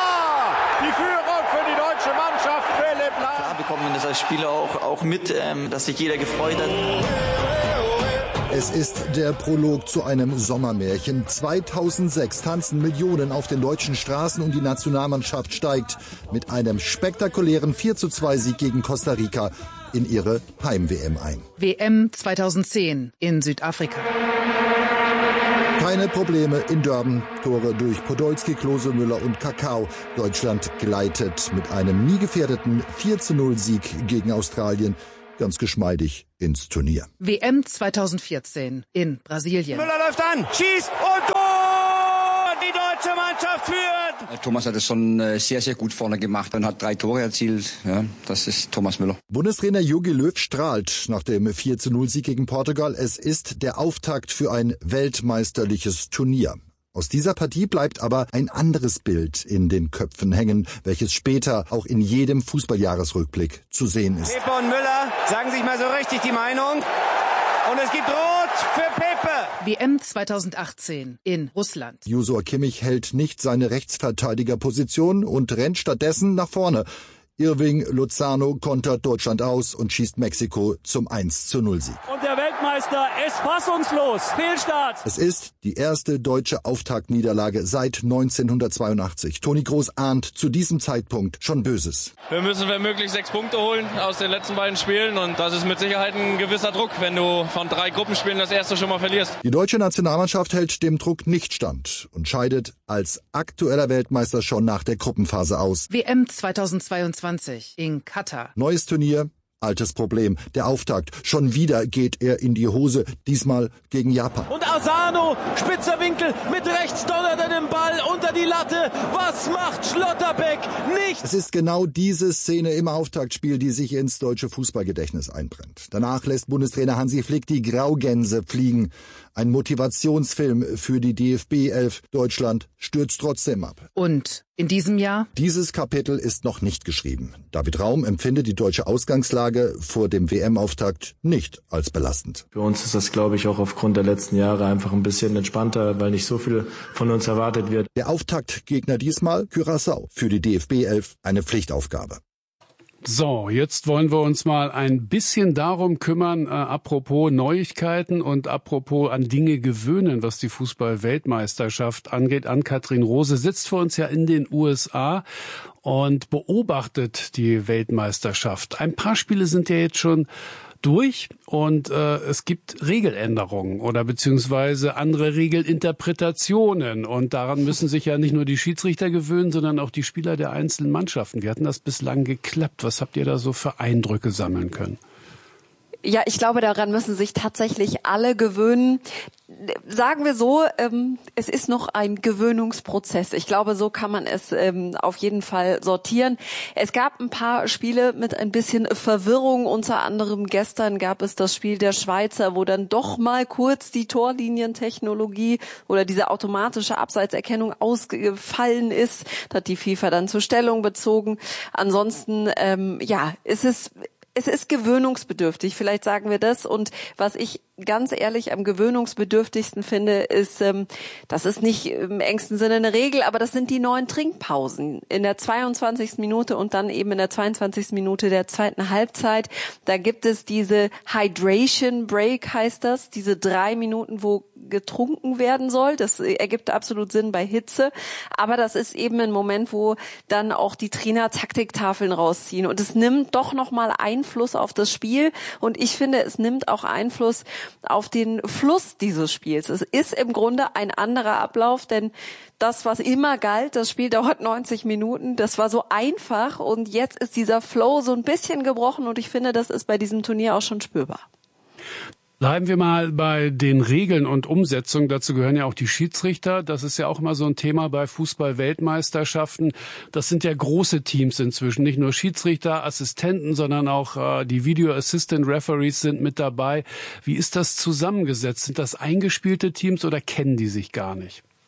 S15: Die Führung für die deutsche Mannschaft, Philipp Lahm.
S16: Klar bekommt man das als Spieler auch mit, dass sich jeder gefreut hat. Es ist der Prolog zu einem Sommermärchen. 2006 tanzen Millionen auf den deutschen Straßen und die Nationalmannschaft steigt mit einem spektakulären 4:2 Sieg gegen Costa Rica in ihre Heim-WM ein.
S14: WM 2010 in Südafrika.
S16: Keine Probleme in Durban. Tore durch Podolski, Klose, Müller und Kakao. Deutschland gleitet mit einem nie gefährdeten 4:0 Sieg gegen Australien ganz geschmeidig ins Turnier.
S14: WM 2014 in Brasilien.
S15: Müller läuft an, schießt und Tor! Die deutsche Mannschaft führt!
S17: Thomas hat es schon sehr, sehr gut vorne gemacht und hat 3 Tore erzielt. Ja, das ist Thomas Müller.
S16: Bundestrainer Jogi Löw strahlt nach dem 4:0 Sieg gegen Portugal. Es ist der Auftakt für ein weltmeisterliches Turnier. Aus dieser Partie bleibt aber ein anderes Bild in den Köpfen hängen, welches später auch in jedem Fußballjahresrückblick zu sehen ist.
S15: Pepe und Müller sagen sich mal so richtig die Meinung. Und es gibt Rot für Pepe.
S14: WM 2018 in Russland.
S16: Joshua Kimmich hält nicht seine Rechtsverteidigerposition und rennt stattdessen nach vorne. Irving Lozano kontert Deutschland aus und schießt Mexiko zum 1:0 Sieg.
S18: Und der Weltmeister ist fassungslos. Fehlstart.
S16: Es ist die erste deutsche Auftaktniederlage seit 1982. Toni Kroos ahnt zu diesem Zeitpunkt schon Böses.
S19: Wir müssen wenn möglich 6 Punkte holen aus den letzten beiden Spielen und das ist mit Sicherheit ein gewisser Druck, wenn du von 3 Gruppenspielen das erste schon mal verlierst.
S16: Die deutsche Nationalmannschaft hält dem Druck nicht stand und scheidet als aktueller Weltmeister schon nach der Gruppenphase aus.
S14: WM 2022 in Katar.
S16: Neues Turnier, altes Problem. Der Auftakt. Schon wieder geht er in die Hose, diesmal gegen Japan.
S18: Und Asano, spitzer Winkel, mit rechts donnert er den Ball unter die Latte. Was macht Schlotterbeck? Nichts!
S16: Es ist genau diese Szene im Auftaktspiel, die sich ins deutsche Fußballgedächtnis einbrennt. Danach lässt Bundestrainer Hansi Flick die Graugänse fliegen. Ein Motivationsfilm für die DFB-11. Deutschland stürzt trotzdem ab.
S14: Und in diesem Jahr?
S16: Dieses Kapitel ist noch nicht geschrieben. David Raum empfindet die deutsche Ausgangslage vor dem WM-Auftakt nicht als belastend.
S20: Für uns ist das, glaube ich, auch aufgrund der letzten Jahre einfach ein bisschen entspannter, weil nicht so viel von uns erwartet wird.
S16: Der Auftaktgegner diesmal Curaçao. Für die DFB-11 eine Pflichtaufgabe.
S5: So, jetzt wollen wir uns mal ein bisschen darum kümmern, apropos Neuigkeiten und apropos an Dinge gewöhnen, was die Fußball-Weltmeisterschaft angeht. Ann-Kathrin Rose sitzt vor uns ja in den USA und beobachtet die Weltmeisterschaft. Ein paar Spiele sind ja jetzt schon durch und es gibt Regeländerungen oder beziehungsweise andere Regelinterpretationen und daran müssen sich ja nicht nur die Schiedsrichter gewöhnen, sondern auch die Spieler der einzelnen Mannschaften. Wie hat denn das bislang geklappt? Was habt ihr da so für Eindrücke sammeln können?
S21: Ja, ich glaube, daran müssen sich tatsächlich alle gewöhnen. Sagen wir so, es ist noch ein Gewöhnungsprozess. Ich glaube, so kann man es auf jeden Fall sortieren. Es gab ein paar Spiele mit ein bisschen Verwirrung. Unter anderem gestern gab es das Spiel der Schweizer, wo dann doch mal kurz die Torlinientechnologie oder diese automatische Abseitserkennung ausgefallen ist. Da hat die FIFA dann zur Stellung bezogen. Ansonsten, es ist gewöhnungsbedürftig, vielleicht sagen wir das. Und was ich ganz ehrlich am gewöhnungsbedürftigsten finde, ist, das ist nicht im engsten Sinne eine Regel, aber das sind die 9 Trinkpausen in der 22. Minute und dann eben in der 22. Minute der zweiten Halbzeit. Da gibt es diese Hydration Break, heißt das, diese 3 Minuten, wo getrunken werden soll. Das ergibt absolut Sinn bei Hitze. Aber das ist eben ein Moment, wo dann auch die Trainer Taktiktafeln rausziehen. Und es nimmt doch nochmal Einfluss auf das Spiel. Und ich finde, es nimmt auch Einfluss auf den Fluss dieses Spiels. Es ist im Grunde ein anderer Ablauf, denn das, was immer galt, das Spiel dauert 90 Minuten, das war so einfach. Und jetzt ist dieser Flow so ein bisschen gebrochen. Und ich finde, das ist bei diesem Turnier auch schon spürbar.
S5: Bleiben wir mal bei den Regeln und Umsetzungen. Dazu gehören ja auch die Schiedsrichter. Das ist ja auch immer so ein Thema bei Fußball-Weltmeisterschaften. Das sind ja große Teams inzwischen. Nicht nur Schiedsrichter, Assistenten, sondern auch die Video Assistant Referees sind mit dabei. Wie ist das zusammengesetzt? Sind das eingespielte Teams oder kennen die sich gar nicht?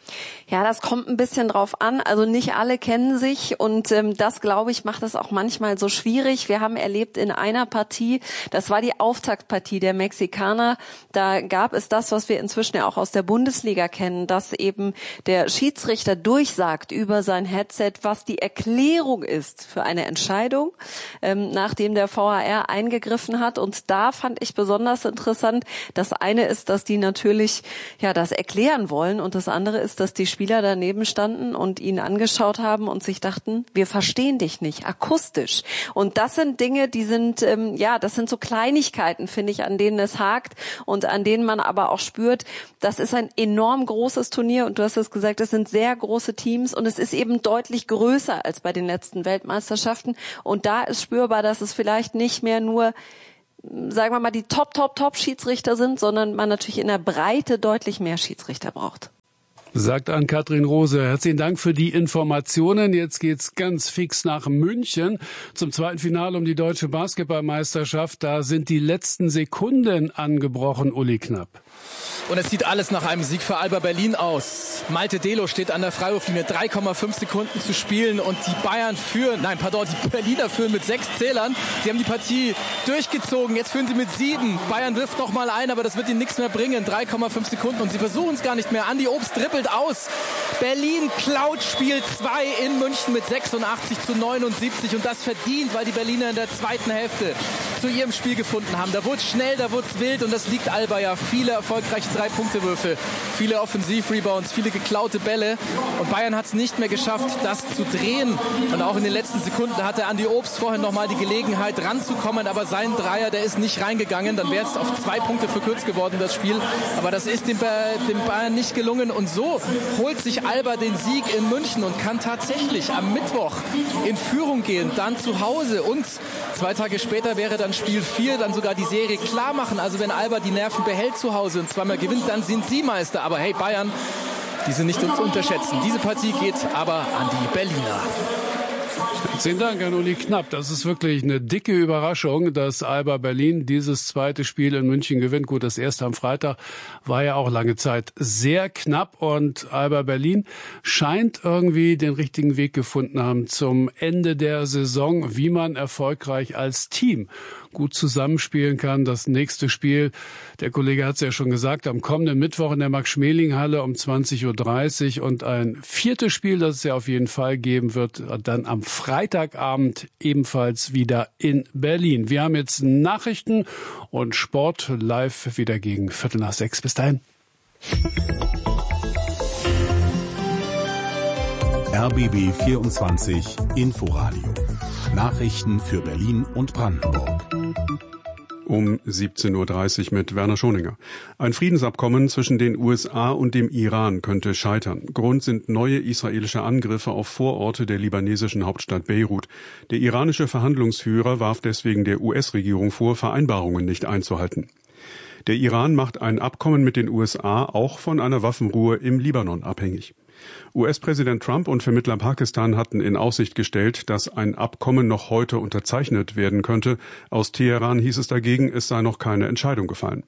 S21: Ja, das kommt ein bisschen drauf an. Also nicht alle kennen sich und das, glaube ich, macht es auch manchmal so schwierig. Wir haben erlebt in einer Partie, das war die Auftaktpartie der Mexikaner, da gab es das, was wir inzwischen ja auch aus der Bundesliga kennen, dass eben der Schiedsrichter durchsagt über sein Headset, was die Erklärung ist für eine Entscheidung, nachdem der VAR eingegriffen hat. Und da fand ich besonders interessant, das eine ist, dass die natürlich ja das erklären wollen und das andere ist, dass die Spieler daneben standen und ihn angeschaut haben und sich dachten, wir verstehen dich nicht, akustisch. Und das sind Dinge, die sind, das sind so Kleinigkeiten, finde ich, an denen es hakt und an denen man aber auch spürt, das ist ein enorm großes Turnier und du hast es gesagt, es sind sehr große Teams und es ist eben deutlich größer als bei den letzten Weltmeisterschaften und da ist spürbar, dass es vielleicht nicht mehr nur, sagen wir mal, die Top-Schiedsrichter sind, sondern man natürlich in der Breite deutlich mehr Schiedsrichter braucht.
S1: Sagt Ann-Kathrin Rose. Herzlichen Dank für die Informationen. Jetzt geht's ganz fix nach München zum zweiten Finale um die deutsche Basketballmeisterschaft. Da sind die letzten Sekunden angebrochen, Uli Knapp.
S10: Und es sieht alles nach einem Sieg für Alba Berlin aus. Malte Delo steht an der Freiwurflinie, 3,5 Sekunden zu spielen und die die Berliner führen mit 6 Zählern. Sie haben die Partie durchgezogen, jetzt führen sie mit 7. Bayern wirft noch mal ein, aber das wird ihnen nichts mehr bringen. 3,5 Sekunden und sie versuchen es gar nicht mehr. Andi Obst dribbelt aus. Berlin klaut Spiel 2 in München mit 86-79 und das verdient, weil die Berliner in der zweiten Hälfte zu ihrem Spiel gefunden haben. Da wurde es schnell, da wurde es wild und das liegt Alba ja. Viele erfolgreiche 3-Punkte-Würfe, viele Offensiv-Rebounds, viele geklaute Bälle und Bayern hat es nicht mehr geschafft, das zu drehen und auch in den letzten Sekunden hatte Andi Obst vorhin nochmal die Gelegenheit ranzukommen, aber sein Dreier, der ist nicht reingegangen, dann wäre es auf 2 Punkte verkürzt geworden, das Spiel, aber das ist dem Bayern nicht gelungen und so holt sich Alba den Sieg in München und kann tatsächlich am Mittwoch in Führung gehen, dann zu Hause und 2 Tage später wäre dann Spiel 4, dann sogar die Serie klar machen, also wenn Alba die Nerven behält zu Hause und zweimal gewinnt, dann sind sie Meister. Aber hey, Bayern, die sind nicht zu unterschätzen. Diese Partie geht aber an die Berliner.
S1: Vielen Dank an Uli Knapp. Das ist wirklich eine dicke Überraschung, dass Alba Berlin dieses zweite Spiel in München gewinnt. Gut, das erste am Freitag war ja auch lange Zeit sehr knapp und Alba Berlin scheint irgendwie den richtigen Weg gefunden haben zum Ende der Saison, wie man erfolgreich als Team gut zusammenspielen kann. Das nächste Spiel, der Kollege hat es ja schon gesagt, am kommenden Mittwoch in der Max-Schmeling-Halle um 20.30 Uhr und ein viertes Spiel, das es ja auf jeden Fall geben wird, dann am Freitagabend ebenfalls wieder in Berlin. Wir haben jetzt Nachrichten und Sport live wieder gegen 5:45. Bis dahin.
S3: RBB 24 Inforadio. Nachrichten für Berlin und Brandenburg.
S5: Um 17.30 Uhr mit Werner Schoninger. Ein Friedensabkommen zwischen den USA und dem Iran könnte scheitern. Grund sind neue israelische Angriffe auf Vororte der libanesischen Hauptstadt Beirut. Der iranische Verhandlungsführer warf deswegen der US-Regierung vor, Vereinbarungen nicht einzuhalten. Der Iran macht ein Abkommen mit den USA auch von einer Waffenruhe im Libanon abhängig. US-Präsident Trump und Vermittler Pakistan hatten in Aussicht gestellt, dass ein Abkommen noch heute unterzeichnet werden könnte. Aus Teheran hieß es dagegen, es sei noch keine Entscheidung gefallen.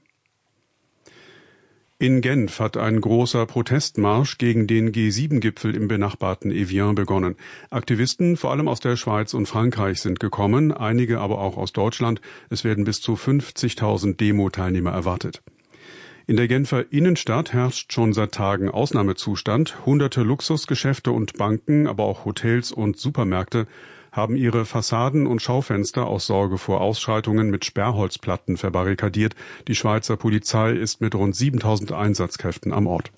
S5: In Genf hat ein großer Protestmarsch gegen den G7-Gipfel im benachbarten Evian begonnen. Aktivisten, vor allem aus der Schweiz und Frankreich, sind gekommen, einige aber auch aus Deutschland. Es werden bis zu 50.000 Demo-Teilnehmer erwartet. In der Genfer Innenstadt herrscht schon seit Tagen Ausnahmezustand. Hunderte Luxusgeschäfte und Banken, aber auch Hotels und Supermärkte haben ihre Fassaden und Schaufenster aus Sorge vor Ausschreitungen mit Sperrholzplatten verbarrikadiert. Die Schweizer Polizei ist mit rund 7.000 Einsatzkräften am Ort.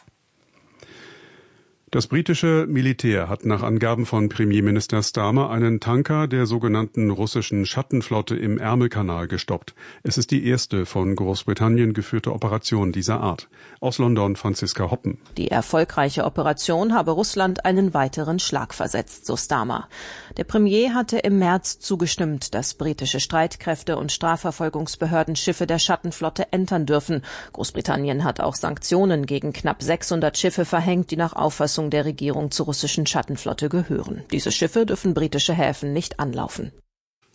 S5: Das britische Militär hat nach Angaben von Premierminister Starmer einen Tanker der sogenannten russischen Schattenflotte im Ärmelkanal gestoppt. Es ist die erste von Großbritannien geführte Operation dieser Art. Aus London Franziska Hoppen.
S8: Die erfolgreiche Operation habe Russland einen weiteren Schlag versetzt, so Starmer. Der Premier hatte im März zugestimmt, dass britische Streitkräfte und Strafverfolgungsbehörden Schiffe der Schattenflotte entern dürfen. Großbritannien hat auch Sanktionen gegen knapp 600 Schiffe verhängt, die nach Auffassung der Regierung zur russischen Schattenflotte gehören. Diese Schiffe dürfen britische Häfen nicht anlaufen.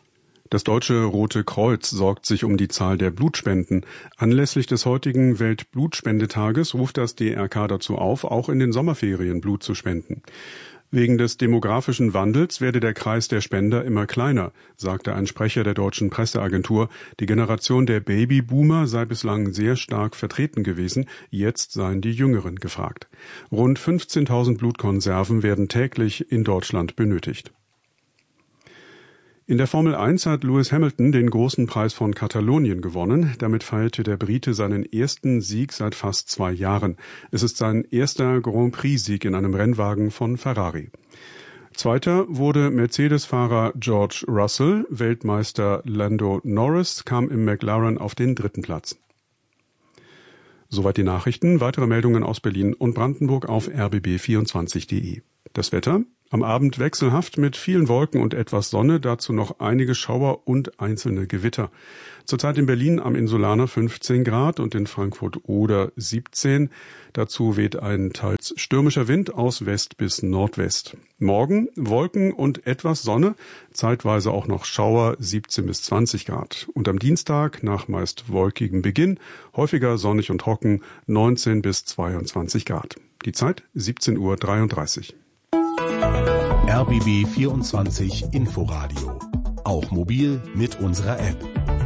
S5: Das Deutsche Rote Kreuz sorgt sich um die Zahl der Blutspenden. Anlässlich des heutigen Weltblutspendetages ruft das DRK dazu auf, auch in den Sommerferien Blut zu spenden. Wegen des demografischen Wandels werde der Kreis der Spender immer kleiner, sagte ein Sprecher der deutschen Presseagentur. Die Generation der Babyboomer sei bislang sehr stark vertreten gewesen, jetzt seien die Jüngeren gefragt. Rund 15.000 Blutkonserven werden täglich in Deutschland benötigt. In der Formel 1 hat Lewis Hamilton den großen Preis von Katalonien gewonnen. Damit feierte der Brite seinen ersten Sieg seit fast 2 Jahren. Es ist sein erster Grand Prix-Sieg in einem Rennwagen von Ferrari. Zweiter wurde Mercedes-Fahrer George Russell. Weltmeister Lando Norris kam im McLaren auf den 3. Platz. Soweit die Nachrichten. Weitere Meldungen aus Berlin und Brandenburg auf rbb24.de. Das Wetter? Am Abend wechselhaft mit vielen Wolken und etwas Sonne, dazu noch einige Schauer und einzelne Gewitter. Zurzeit in Berlin am Insulaner 15 Grad und in Frankfurt-Oder 17. Dazu weht ein teils stürmischer Wind aus West bis Nordwest. Morgen Wolken und etwas Sonne, zeitweise auch noch Schauer 17 bis 20 Grad. Und am Dienstag nach meist wolkigem Beginn häufiger sonnig und trocken 19 bis 22 Grad. Die Zeit 17:33 Uhr.
S3: RBB 24 Inforadio. Auch mobil mit unserer App.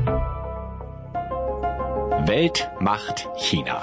S2: Welt macht China.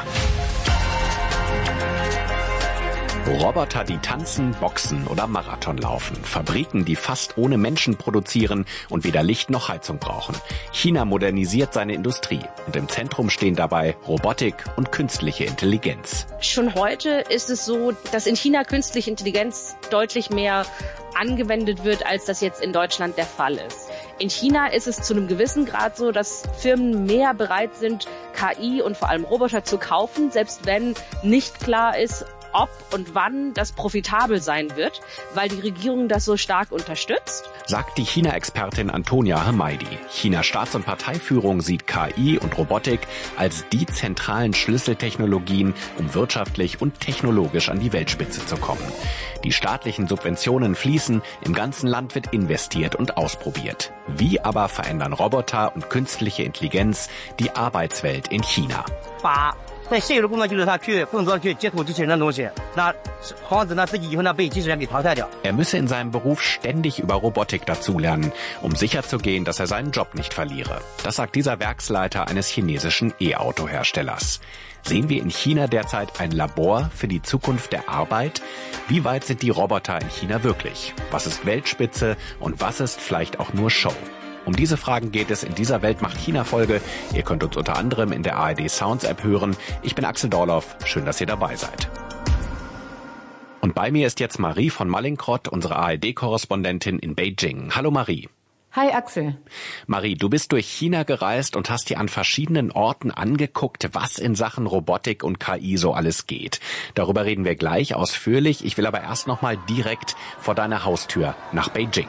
S2: Roboter, die tanzen, boxen oder Marathon laufen. Fabriken, die fast ohne Menschen produzieren und weder Licht noch Heizung brauchen. China modernisiert seine Industrie. Und im Zentrum stehen dabei Robotik und künstliche Intelligenz.
S22: Schon heute ist es so, dass in China künstliche Intelligenz deutlich mehr angewendet wird, als das jetzt in Deutschland der Fall ist. In China ist es zu einem gewissen Grad so, dass Firmen mehr bereit sind, KI und vor allem Roboter zu kaufen, selbst wenn nicht klar ist, ob und wann das profitabel sein wird, weil die Regierung das so stark unterstützt.
S2: Sagt die China-Expertin Antonia Hamaidi. Chinas Staats- und Parteiführung sieht KI und Robotik als die zentralen Schlüsseltechnologien, um wirtschaftlich und technologisch an die Weltspitze zu kommen. Die staatlichen Subventionen fließen, im ganzen Land wird investiert und ausprobiert. Wie aber verändern Roboter und künstliche Intelligenz die Arbeitswelt in China?
S23: 在现有的工作就是他去更多的去接触机器人的东西，那防止呢自己以后呢被机器人给淘汰掉。
S2: Er müsse in seinem Beruf ständig über Robotik dazulernen, um sicherzugehen, dass er seinen Job nicht verliere. Das sagt dieser Werksleiter eines chinesischen E-Auto-Herstellers. Sehen wir in China derzeit ein Labor für die Zukunft der Arbeit? Wie weit sind die Roboter in China wirklich? Was ist Weltspitze und was ist vielleicht auch nur Show? Um diese Fragen geht es in dieser Welt macht China-Folge. Ihr könnt uns unter anderem in der ARD Sounds App hören. Ich bin Axel Dorloff. Schön, dass ihr dabei seid. Und bei mir ist jetzt Marie von Mallinckrodt, unsere ARD-Korrespondentin in Beijing. Hallo Marie.
S24: Hi Axel.
S2: Marie, du bist durch China gereist und hast dir an verschiedenen Orten angeguckt, was in Sachen Robotik und KI so alles geht. Darüber reden wir gleich ausführlich. Ich will aber erst noch mal direkt vor deiner Haustür nach Beijing.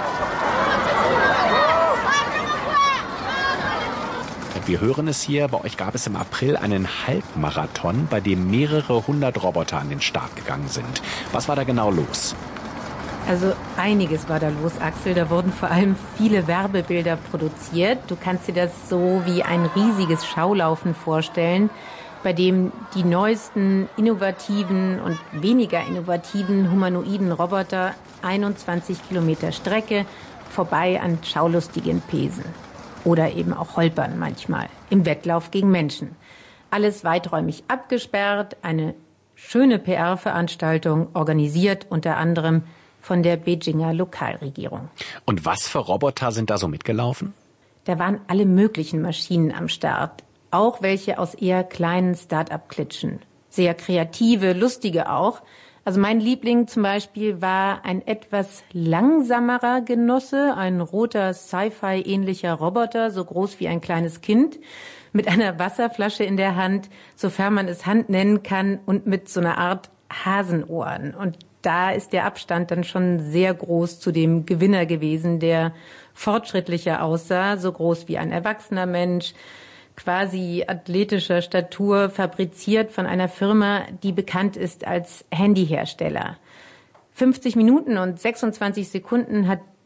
S2: Wir hören es hier, bei euch gab es im April einen Halbmarathon, bei dem mehrere hundert Roboter an den Start gegangen sind. Was war da genau los?
S24: Also einiges war da los, Axel. Da wurden vor allem viele Werbebilder produziert. Du kannst dir das so wie ein riesiges Schaulaufen vorstellen, bei dem die neuesten innovativen und weniger innovativen humanoiden Roboter 21 Kilometer Strecke vorbei an Schaulustigen pesen. Oder eben auch holpern manchmal im Wettlauf gegen Menschen. Alles weiträumig abgesperrt, eine schöne PR-Veranstaltung, organisiert unter anderem von der Beijinger Lokalregierung.
S2: Und was für Roboter sind da so mitgelaufen?
S24: Da waren alle möglichen Maschinen am Start, auch welche aus eher kleinen Start-up-Klitschen. Sehr kreative, lustige auch. Also mein Liebling zum Beispiel war ein etwas langsamerer Genosse, ein roter Sci-Fi-ähnlicher Roboter, so groß wie ein kleines Kind, mit einer Wasserflasche in der Hand, sofern man es Hand nennen kann, und mit so einer Art Hasenohren. Und da ist der Abstand dann schon sehr groß zu dem Gewinner gewesen, der fortschrittlicher aussah, so groß wie ein erwachsener Mensch, quasi athletischer Statur, fabriziert von einer Firma, die bekannt ist als Handyhersteller. 50 Minuten und 26 Sekunden hat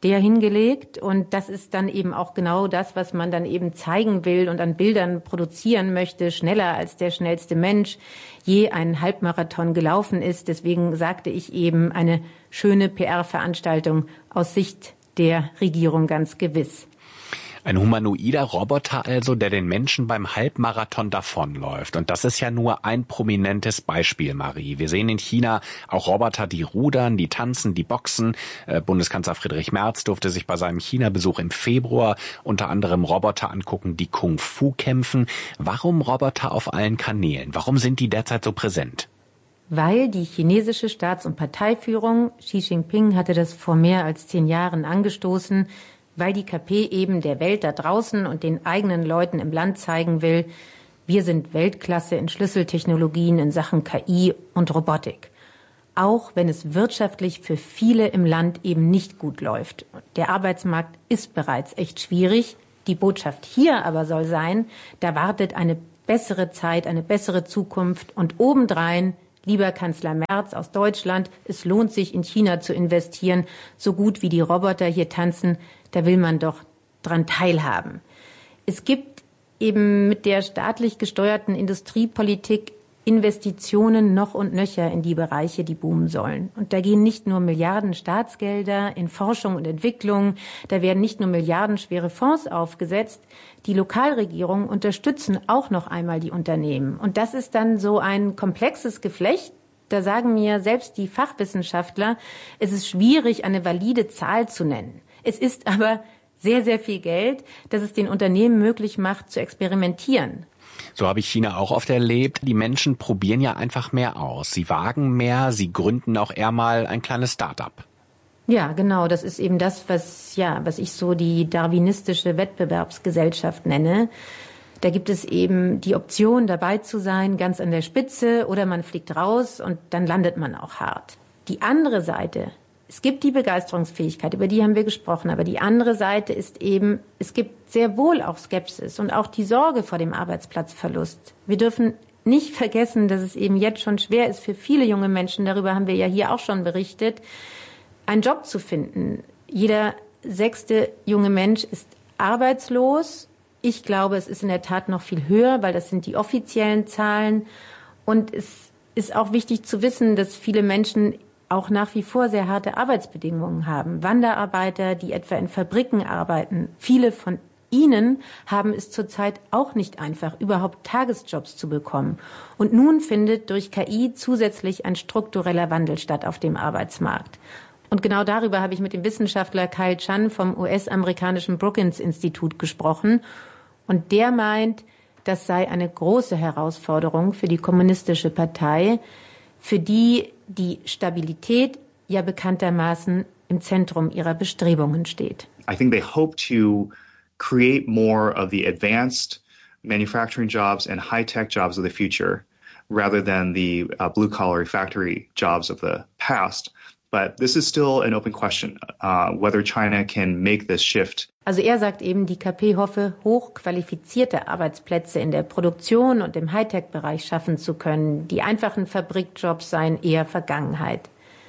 S24: der hingelegt. Und das ist dann eben auch genau das, was man dann eben zeigen will und an Bildern produzieren möchte, schneller als der schnellste Mensch je einen Halbmarathon gelaufen ist. Deswegen sagte ich eben, eine schöne PR-Veranstaltung aus Sicht der Regierung ganz gewiss.
S2: Ein humanoider Roboter also, der den Menschen beim Halbmarathon davonläuft. Und das ist ja nur ein prominentes Beispiel, Marie. Wir sehen in China auch Roboter, die rudern, die tanzen, die boxen. Bundeskanzler Friedrich Merz durfte sich bei seinem China-Besuch im Februar unter anderem Roboter angucken, die Kung-Fu kämpfen. Warum Roboter auf allen Kanälen? Warum sind die derzeit so präsent?
S24: Weil die chinesische Staats- und Parteiführung, Xi Jinping hatte das vor mehr als 10 Jahren angestoßen, weil die KP eben der Welt da draußen und den eigenen Leuten im Land zeigen will, wir sind Weltklasse in Schlüsseltechnologien in Sachen KI und Robotik. Auch wenn es wirtschaftlich für viele im Land eben nicht gut läuft. Der Arbeitsmarkt ist bereits echt schwierig. Die Botschaft hier aber soll sein, da wartet eine bessere Zeit, eine bessere Zukunft und obendrein, lieber Kanzler Merz aus Deutschland, es lohnt sich in China zu investieren, so gut wie die Roboter hier tanzen, da will man doch dran teilhaben. Es gibt eben mit der staatlich gesteuerten Industriepolitik Investitionen noch und nöcher in die Bereiche, die boomen sollen. Und da gehen nicht nur Milliarden Staatsgelder in Forschung und Entwicklung, da werden nicht nur milliardenschwere Fonds aufgesetzt, die Lokalregierungen unterstützen auch noch einmal die Unternehmen. Und das ist dann so ein komplexes Geflecht. Da sagen mir selbst die Fachwissenschaftler, es ist schwierig, eine valide Zahl zu nennen. Es ist aber sehr, sehr viel Geld, das es den Unternehmen möglich macht, zu experimentieren.
S2: So habe ich China auch oft erlebt. Die Menschen probieren ja einfach mehr aus. Sie wagen mehr, sie gründen auch eher mal ein kleines Start-up.
S24: Ja, genau. Das ist eben das, was ich so die darwinistische Wettbewerbsgesellschaft nenne. Da gibt es eben die Option, dabei zu sein, ganz an der Spitze, oder man fliegt raus und dann landet man auch hart. Die andere Seite, es gibt die Begeisterungsfähigkeit, über die haben wir gesprochen, aber die andere Seite ist eben, es gibt sehr wohl auch Skepsis und auch die Sorge vor dem Arbeitsplatzverlust. Wir dürfen nicht vergessen, dass es eben jetzt schon schwer ist für viele junge Menschen, darüber haben wir ja hier auch schon berichtet, einen Job zu finden. Jeder 6. junge Mensch ist arbeitslos. Ich glaube, es ist in der Tat noch viel höher, weil das sind die offiziellen Zahlen. Und es ist auch wichtig zu wissen, dass viele Menschen auch nach wie vor sehr harte Arbeitsbedingungen haben. Wanderarbeiter, die etwa in Fabriken arbeiten. Viele von ihnen haben es zurzeit auch nicht einfach, überhaupt Tagesjobs zu bekommen. Und nun findet durch KI zusätzlich ein struktureller Wandel statt auf dem Arbeitsmarkt. Und genau darüber habe ich mit dem Wissenschaftler Kyle Chan vom US-amerikanischen Brookings-Institut gesprochen. Und der meint, das sei eine große Herausforderung für die Kommunistische Partei, für die die Stabilität ja bekanntermaßen im Zentrum ihrer Bestrebungen steht.
S4: I think they hope to create more of the advanced manufacturing jobs and high-tech jobs of the future rather than the blue-collar factory jobs of the past. But this is still an open question, whether China can make this shift.
S24: Also er sagt eben, die KP hoffe, hochqualifizierte Arbeitsplätze in der Produktion und im Hightech-Bereich schaffen zu können. Die einfachen Fabrikjobs seien eher Vergangenheit.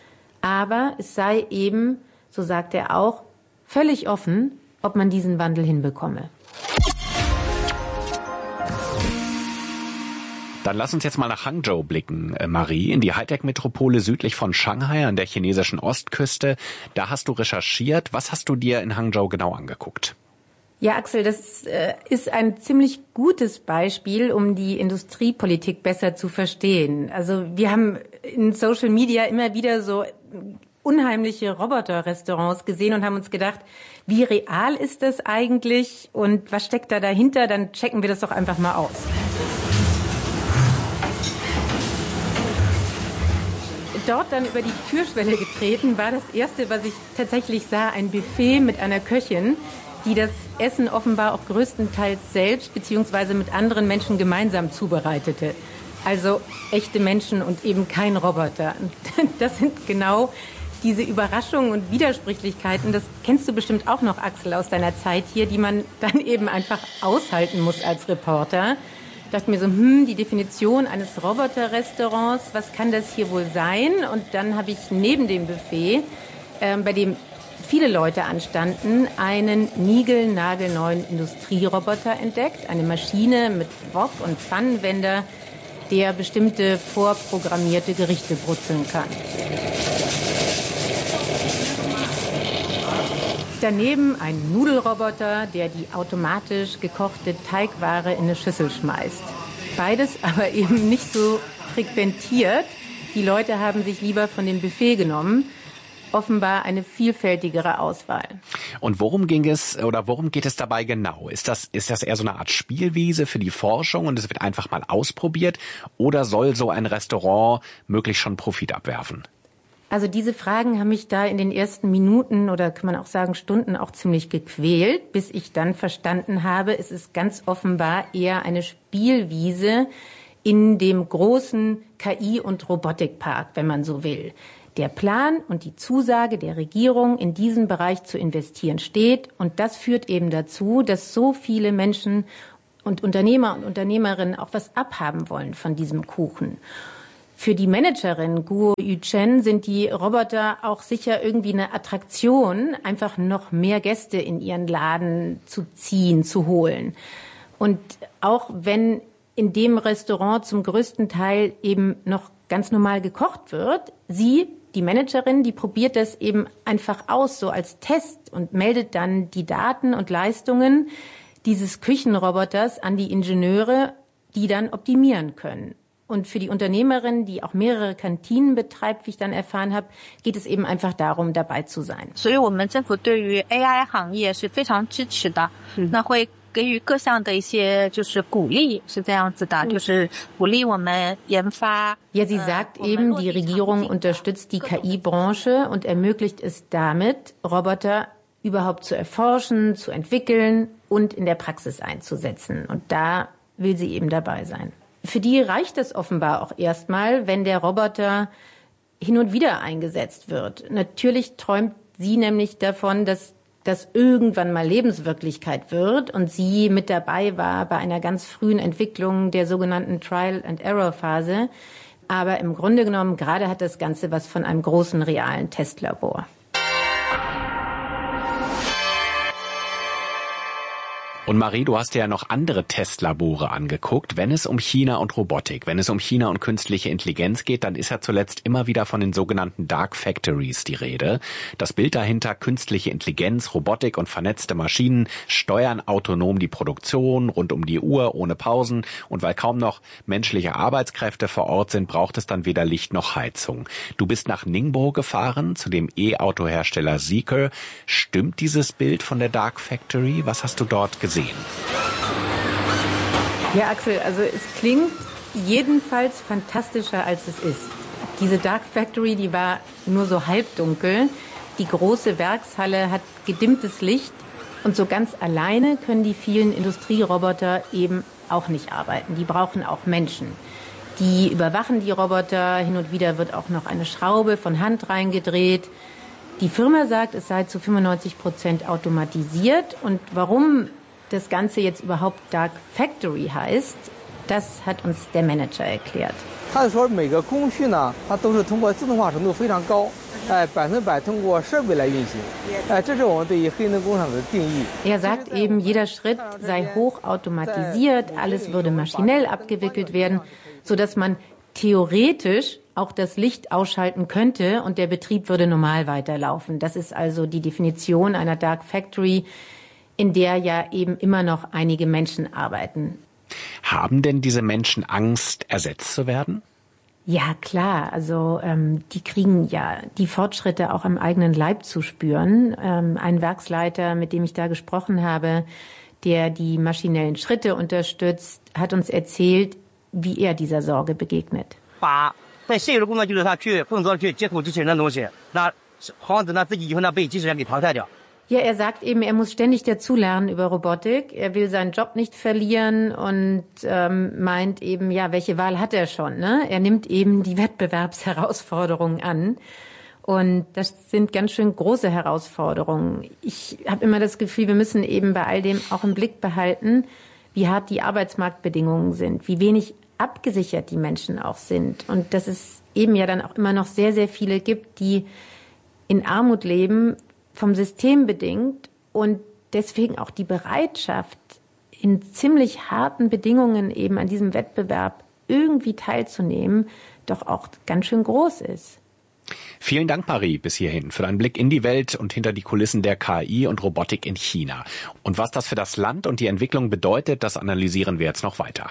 S24: Aber es sei eben, so sagt er auch, völlig offen, ob man diesen Wandel hinbekomme.
S2: Dann lass uns jetzt mal nach Hangzhou blicken, Marie, in die Hightech-Metropole südlich von Shanghai an der chinesischen Ostküste. Da hast du recherchiert. Was hast du dir in Hangzhou genau angeguckt?
S24: Ja, Axel, das ist ein ziemlich gutes Beispiel, um die Industriepolitik besser zu verstehen. Also wir haben in Social Media immer wieder so unheimliche Roboter-Restaurants gesehen und haben uns gedacht, wie real ist das eigentlich und was steckt da dahinter? Dann checken wir das doch einfach mal aus. Dort dann über die Türschwelle getreten, war das Erste, was ich tatsächlich sah, ein Buffet mit einer Köchin, die das Essen offenbar auch größtenteils selbst bzw. mit anderen Menschen gemeinsam zubereitete. Also echte Menschen und eben kein Roboter. Das sind genau diese Überraschungen und Widersprüchlichkeiten, das kennst du bestimmt auch noch, Axel, aus deiner Zeit hier, die man dann eben einfach aushalten muss als Reporter. Ich dachte mir so, die Definition eines Roboter-Restaurants, was kann das hier wohl sein? Und dann habe ich neben dem Buffet, bei dem viele Leute anstanden, einen niegelnagelneuen Industrieroboter entdeckt, eine Maschine mit Wok- und Pfannenwender, der bestimmte vorprogrammierte Gerichte brutzeln kann. Daneben ein Nudelroboter, der die automatisch gekochte Teigware in eine Schüssel schmeißt. Beides aber eben nicht so frequentiert. Die Leute haben sich lieber von dem Buffet genommen. Offenbar eine vielfältigere Auswahl.
S2: Und worum geht es dabei genau? Ist das eher so eine Art Spielwiese für die Forschung und es wird einfach mal ausprobiert? Oder soll so ein Restaurant möglichst schon Profit abwerfen?
S24: Also diese Fragen haben mich da in den ersten Minuten oder kann man auch sagen Stunden auch ziemlich gequält, bis ich dann verstanden habe, es ist ganz offenbar eher eine Spielwiese in dem großen KI- und Robotikpark, wenn man so will. Der Plan und die Zusage der Regierung, in diesen Bereich zu investieren, steht. Und das führt eben dazu, dass so viele Menschen und Unternehmer und Unternehmerinnen auch was abhaben wollen von diesem Kuchen. Für die Managerin Guo Yu-Chen sind die Roboter auch sicher irgendwie eine Attraktion, einfach noch mehr Gäste in ihren Laden zu ziehen, zu holen. Und auch wenn in dem Restaurant zum größten Teil eben noch ganz normal gekocht wird, die Managerin, die probiert das eben einfach aus, so als Test und meldet dann die Daten und Leistungen dieses Küchenroboters an die Ingenieure, die dann optimieren können. Und für die Unternehmerin, die auch mehrere Kantinen betreibt, wie ich dann erfahren habe, geht es eben einfach darum, dabei zu sein.
S6: 所以我们政府对于 AI 行业是非常支持的，那会给予各项的一些就是鼓励，是这样子的，就是鼓励我们研发。
S24: Ja, sie sagt eben, die Regierung unterstützt die KI-Branche und ermöglicht es damit, Roboter überhaupt zu erforschen, zu entwickeln und in der Praxis einzusetzen. Und da will sie eben dabei sein. Für die reicht es offenbar auch erstmal, wenn der Roboter hin und wieder eingesetzt wird. Natürlich träumt sie nämlich davon, dass das irgendwann mal Lebenswirklichkeit wird und sie mit dabei war bei einer ganz frühen Entwicklung der sogenannten Trial-and-Error-Phase. Aber im Grunde genommen, gerade hat das Ganze was von einem großen realen Testlabor.
S2: Und Marie, du hast dir ja noch andere Testlabore angeguckt. Wenn es um China und Robotik, wenn es um China und künstliche Intelligenz geht, dann ist ja zuletzt immer wieder von den sogenannten Dark Factories die Rede. Das Bild dahinter, künstliche Intelligenz, Robotik und vernetzte Maschinen steuern autonom die Produktion rund um die Uhr, ohne Pausen. Und weil kaum noch menschliche Arbeitskräfte vor Ort sind, braucht es dann weder Licht noch Heizung. Du bist nach Ningbo gefahren, zu dem E-Auto-Hersteller Zeekr. Stimmt dieses Bild von der Dark Factory? Was hast du dort gesehen?
S24: Ja, Axel, also es klingt jedenfalls fantastischer, als es ist. Diese Dark Factory, die war nur so halbdunkel. Die große Werkshalle hat gedimmtes Licht. Und so ganz alleine können die vielen Industrieroboter eben auch nicht arbeiten. Die brauchen auch Menschen. Die überwachen die Roboter. Hin und wieder wird auch noch eine Schraube von Hand reingedreht. Die Firma sagt, es sei zu 95% automatisiert. Und warum das Ganze jetzt überhaupt Dark Factory heißt, das hat uns der Manager erklärt. Er sagt eben, jeder Schritt sei hochautomatisiert, alles würde maschinell abgewickelt werden, sodass man theoretisch auch das Licht ausschalten könnte und der Betrieb würde normal weiterlaufen. Das ist also die Definition einer Dark Factory, in der ja eben immer noch einige Menschen arbeiten.
S2: Haben denn diese Menschen Angst, ersetzt zu werden?
S24: Ja, klar. Also die kriegen ja die Fortschritte auch am eigenen Leib zu spüren. Ein Werksleiter, mit dem ich da gesprochen habe, der die maschinellen Schritte unterstützt, hat uns erzählt, wie er dieser Sorge begegnet.
S23: 在现有的工作就是他去更多去接触机器人的东西，那防止呢自己以后呢被机器人给淘汰掉。
S24: Ja, er sagt eben, er muss ständig dazulernen über Robotik. Er will seinen Job nicht verlieren und meint eben, ja, welche Wahl hat er schon? Ne? Er nimmt eben die Wettbewerbsherausforderungen an. Und das sind ganz schön große Herausforderungen. Ich habe immer das Gefühl, wir müssen eben bei all dem auch im Blick behalten, wie hart die Arbeitsmarktbedingungen sind, wie wenig abgesichert die Menschen auch sind. Und dass es eben ja dann auch immer noch sehr, sehr viele gibt, die in Armut leben, vom System bedingt und deswegen auch die Bereitschaft, in ziemlich harten Bedingungen eben an diesem Wettbewerb irgendwie teilzunehmen, doch auch ganz schön groß ist.
S2: Vielen Dank, Marie, bis hierhin für deinen Blick in die Welt und hinter die Kulissen der KI und Robotik in China. Und was das für das Land und die Entwicklung bedeutet, das analysieren wir jetzt noch weiter.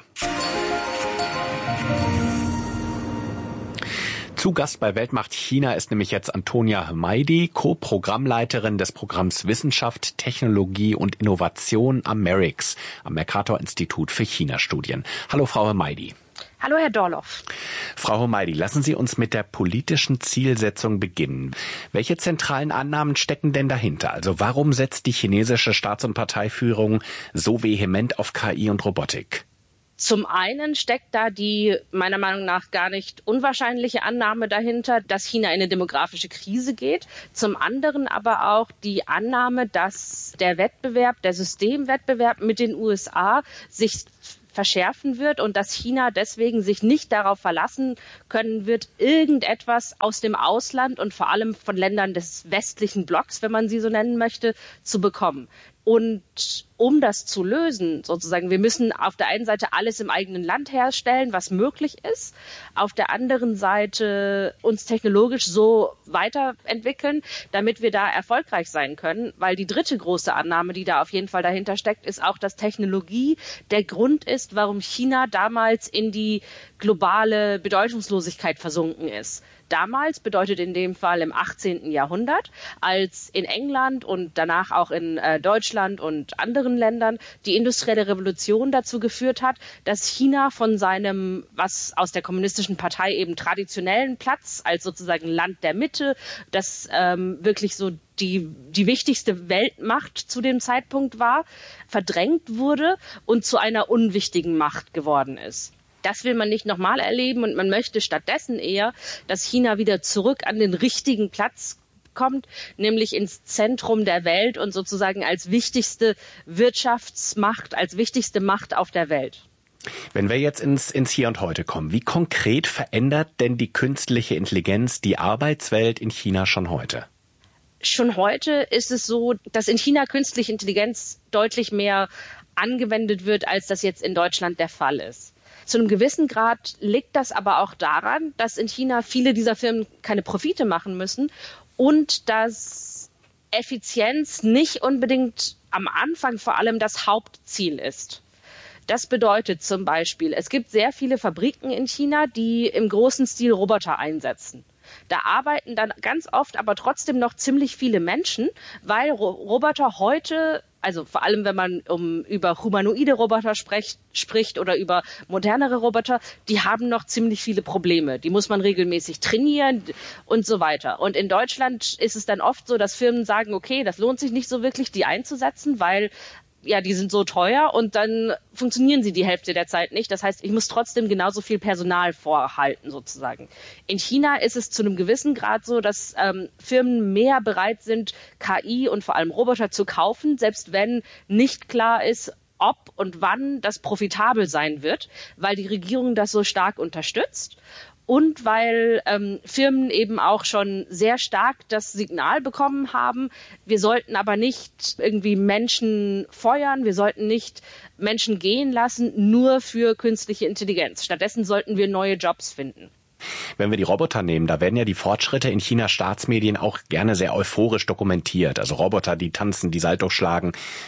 S2: Zu Gast bei Weltmacht China ist nämlich jetzt Antonia Hmeidi, Co-Programmleiterin des Programms Wissenschaft, Technologie und Innovation am MERIX, am Mercator-Institut für China-Studien. Hallo, Frau Hmeidi.
S22: Hallo, Herr Dorloff.
S2: Frau Hmeidi, lassen Sie uns mit der politischen Zielsetzung beginnen. Welche zentralen Annahmen stecken denn dahinter? Also warum setzt die chinesische Staats- und Parteiführung so vehement auf KI und Robotik?
S22: Zum einen steckt da die meiner Meinung nach gar nicht unwahrscheinliche Annahme dahinter, dass China in eine demografische Krise geht. Zum anderen aber auch die Annahme, dass der Wettbewerb, der Systemwettbewerb mit den USA sich verschärfen wird und dass China deswegen sich nicht darauf verlassen können wird, irgendetwas aus dem Ausland und vor allem von Ländern des westlichen Blocks, wenn man sie so nennen möchte, zu bekommen. Und um das zu lösen, sozusagen, wir müssen auf der einen Seite alles im eigenen Land herstellen, was möglich ist, auf der anderen Seite uns technologisch so weiterentwickeln, damit wir da erfolgreich sein können, weil die dritte große Annahme, die da auf jeden Fall dahinter steckt, ist auch, dass Technologie der Grund ist, warum China damals in die globale Bedeutungslosigkeit versunken ist. Damals bedeutet in dem Fall im 18. Jahrhundert, als in England und danach auch in Deutschland und anderen Ländern die industrielle Revolution dazu geführt hat, dass China von seinem, was aus der kommunistischen Partei eben traditionellen Platz als sozusagen Land der Mitte, das wirklich so die wichtigste Weltmacht zu dem Zeitpunkt war, verdrängt wurde und zu einer unwichtigen Macht geworden ist. Das will man nicht nochmal erleben und man möchte stattdessen eher, dass China wieder zurück an den richtigen Platz kommt, nämlich ins Zentrum der Welt und sozusagen als wichtigste Wirtschaftsmacht, als wichtigste Macht auf der Welt.
S2: Wenn wir jetzt ins Hier und Heute kommen, wie konkret verändert denn die künstliche Intelligenz die Arbeitswelt in China schon heute?
S22: Schon heute ist es so, dass in China künstliche Intelligenz deutlich mehr angewendet wird, als das jetzt in Deutschland der Fall ist. Zu einem gewissen Grad liegt das aber auch daran, dass in China viele dieser Firmen keine Profite machen müssen und dass Effizienz nicht unbedingt am Anfang vor allem das Hauptziel ist. Das bedeutet zum Beispiel, es gibt sehr viele Fabriken in China, die im großen Stil Roboter einsetzen. Da arbeiten dann ganz oft aber trotzdem noch ziemlich viele Menschen, weil Roboter heute, also vor allem wenn man über humanoide Roboter spricht oder über modernere Roboter, die haben noch ziemlich viele Probleme. Die muss man regelmäßig trainieren und so weiter. Und in Deutschland ist es dann oft so, dass Firmen sagen, okay, das lohnt sich nicht so wirklich, die einzusetzen, weil ja, die sind so teuer und dann funktionieren sie die Hälfte der Zeit nicht. Das heißt, ich muss trotzdem genauso viel Personal vorhalten sozusagen. In China ist es zu einem gewissen Grad so, dass Firmen mehr bereit sind, KI und vor allem Roboter zu kaufen, selbst wenn nicht klar ist, ob und wann das profitabel sein wird, weil die Regierung das so stark unterstützt. Und weil Firmen eben auch schon sehr stark das Signal bekommen haben, wir sollten aber nicht irgendwie Menschen feuern, wir sollten nicht Menschen gehen lassen, nur für künstliche Intelligenz. Stattdessen sollten wir neue Jobs finden.
S2: Wenn wir die Roboter nehmen, da werden ja die Fortschritte in Chinas Staatsmedien auch gerne sehr euphorisch dokumentiert. Also Roboter, die tanzen, die Salto schlagen,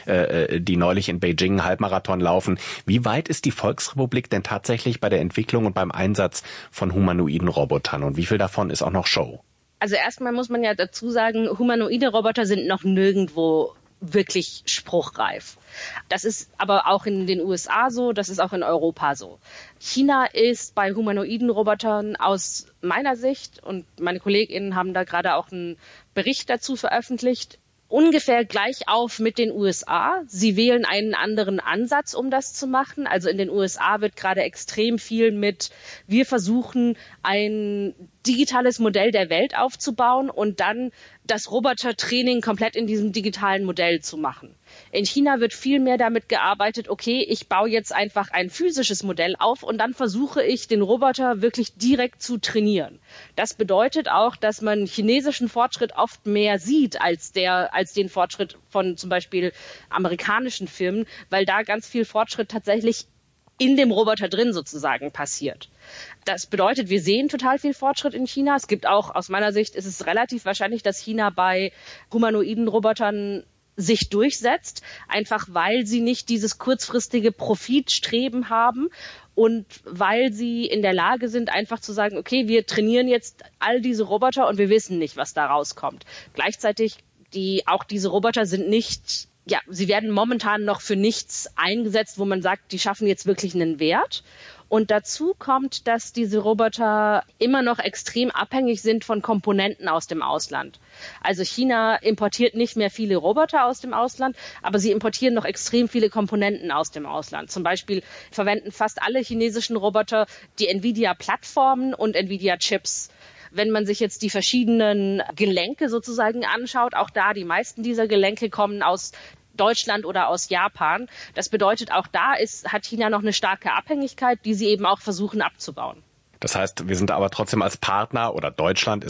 S2: die neulich in Beijing einen Halbmarathon laufen. Wie weit ist die Volksrepublik denn tatsächlich bei der Entwicklung und beim Einsatz von humanoiden Robotern? Und wie viel davon ist auch noch Show?
S22: Also erstmal muss man ja dazu sagen, humanoide Roboter sind noch nirgendwo wirklich spruchreif. Das ist aber auch in den USA so, das ist auch in Europa so. China ist bei humanoiden Robotern aus meiner Sicht, und meine KollegInnen haben da gerade auch einen Bericht dazu veröffentlicht, ungefähr gleich auf mit den USA. Sie wählen einen anderen Ansatz, um das zu machen. Also in den USA wird gerade extrem viel wir versuchen, ein digitales Modell der Welt aufzubauen und dann das Robotertraining komplett in diesem digitalen Modell zu machen. In China wird viel mehr damit gearbeitet, okay, ich baue jetzt einfach ein physisches Modell auf und dann versuche ich, den Roboter wirklich direkt zu trainieren. Das bedeutet auch, dass man chinesischen Fortschritt oft mehr sieht als den Fortschritt von zum Beispiel amerikanischen Firmen, weil da ganz viel Fortschritt tatsächlich in dem Roboter drin sozusagen passiert. Das bedeutet, wir sehen total viel Fortschritt in China. Es gibt auch, aus meiner Sicht, ist es relativ wahrscheinlich, dass China bei humanoiden Robotern sich durchsetzt, einfach weil sie nicht dieses kurzfristige Profitstreben haben und weil sie in der Lage sind, einfach zu sagen, okay, wir trainieren jetzt all diese Roboter und wir wissen nicht, was da rauskommt. Gleichzeitig, auch diese Roboter sind nicht, sie werden momentan noch für nichts eingesetzt, wo man sagt, die schaffen jetzt wirklich einen Wert. Und dazu kommt, dass diese Roboter immer noch extrem abhängig sind von Komponenten aus dem Ausland. Also China importiert nicht mehr viele Roboter aus dem Ausland, aber sie importieren noch extrem viele Komponenten aus dem Ausland. Zum Beispiel verwenden fast alle chinesischen Roboter die Nvidia-Plattformen und Nvidia-Chips. Wenn man sich jetzt die verschiedenen Gelenke sozusagen anschaut, auch da, die meisten dieser Gelenke kommen aus Deutschland oder aus Japan. Das bedeutet, auch da hat China noch eine starke Abhängigkeit, die sie eben auch versuchen abzubauen.
S2: Das heißt, wir sind aber trotzdem als Partner oder Deutschland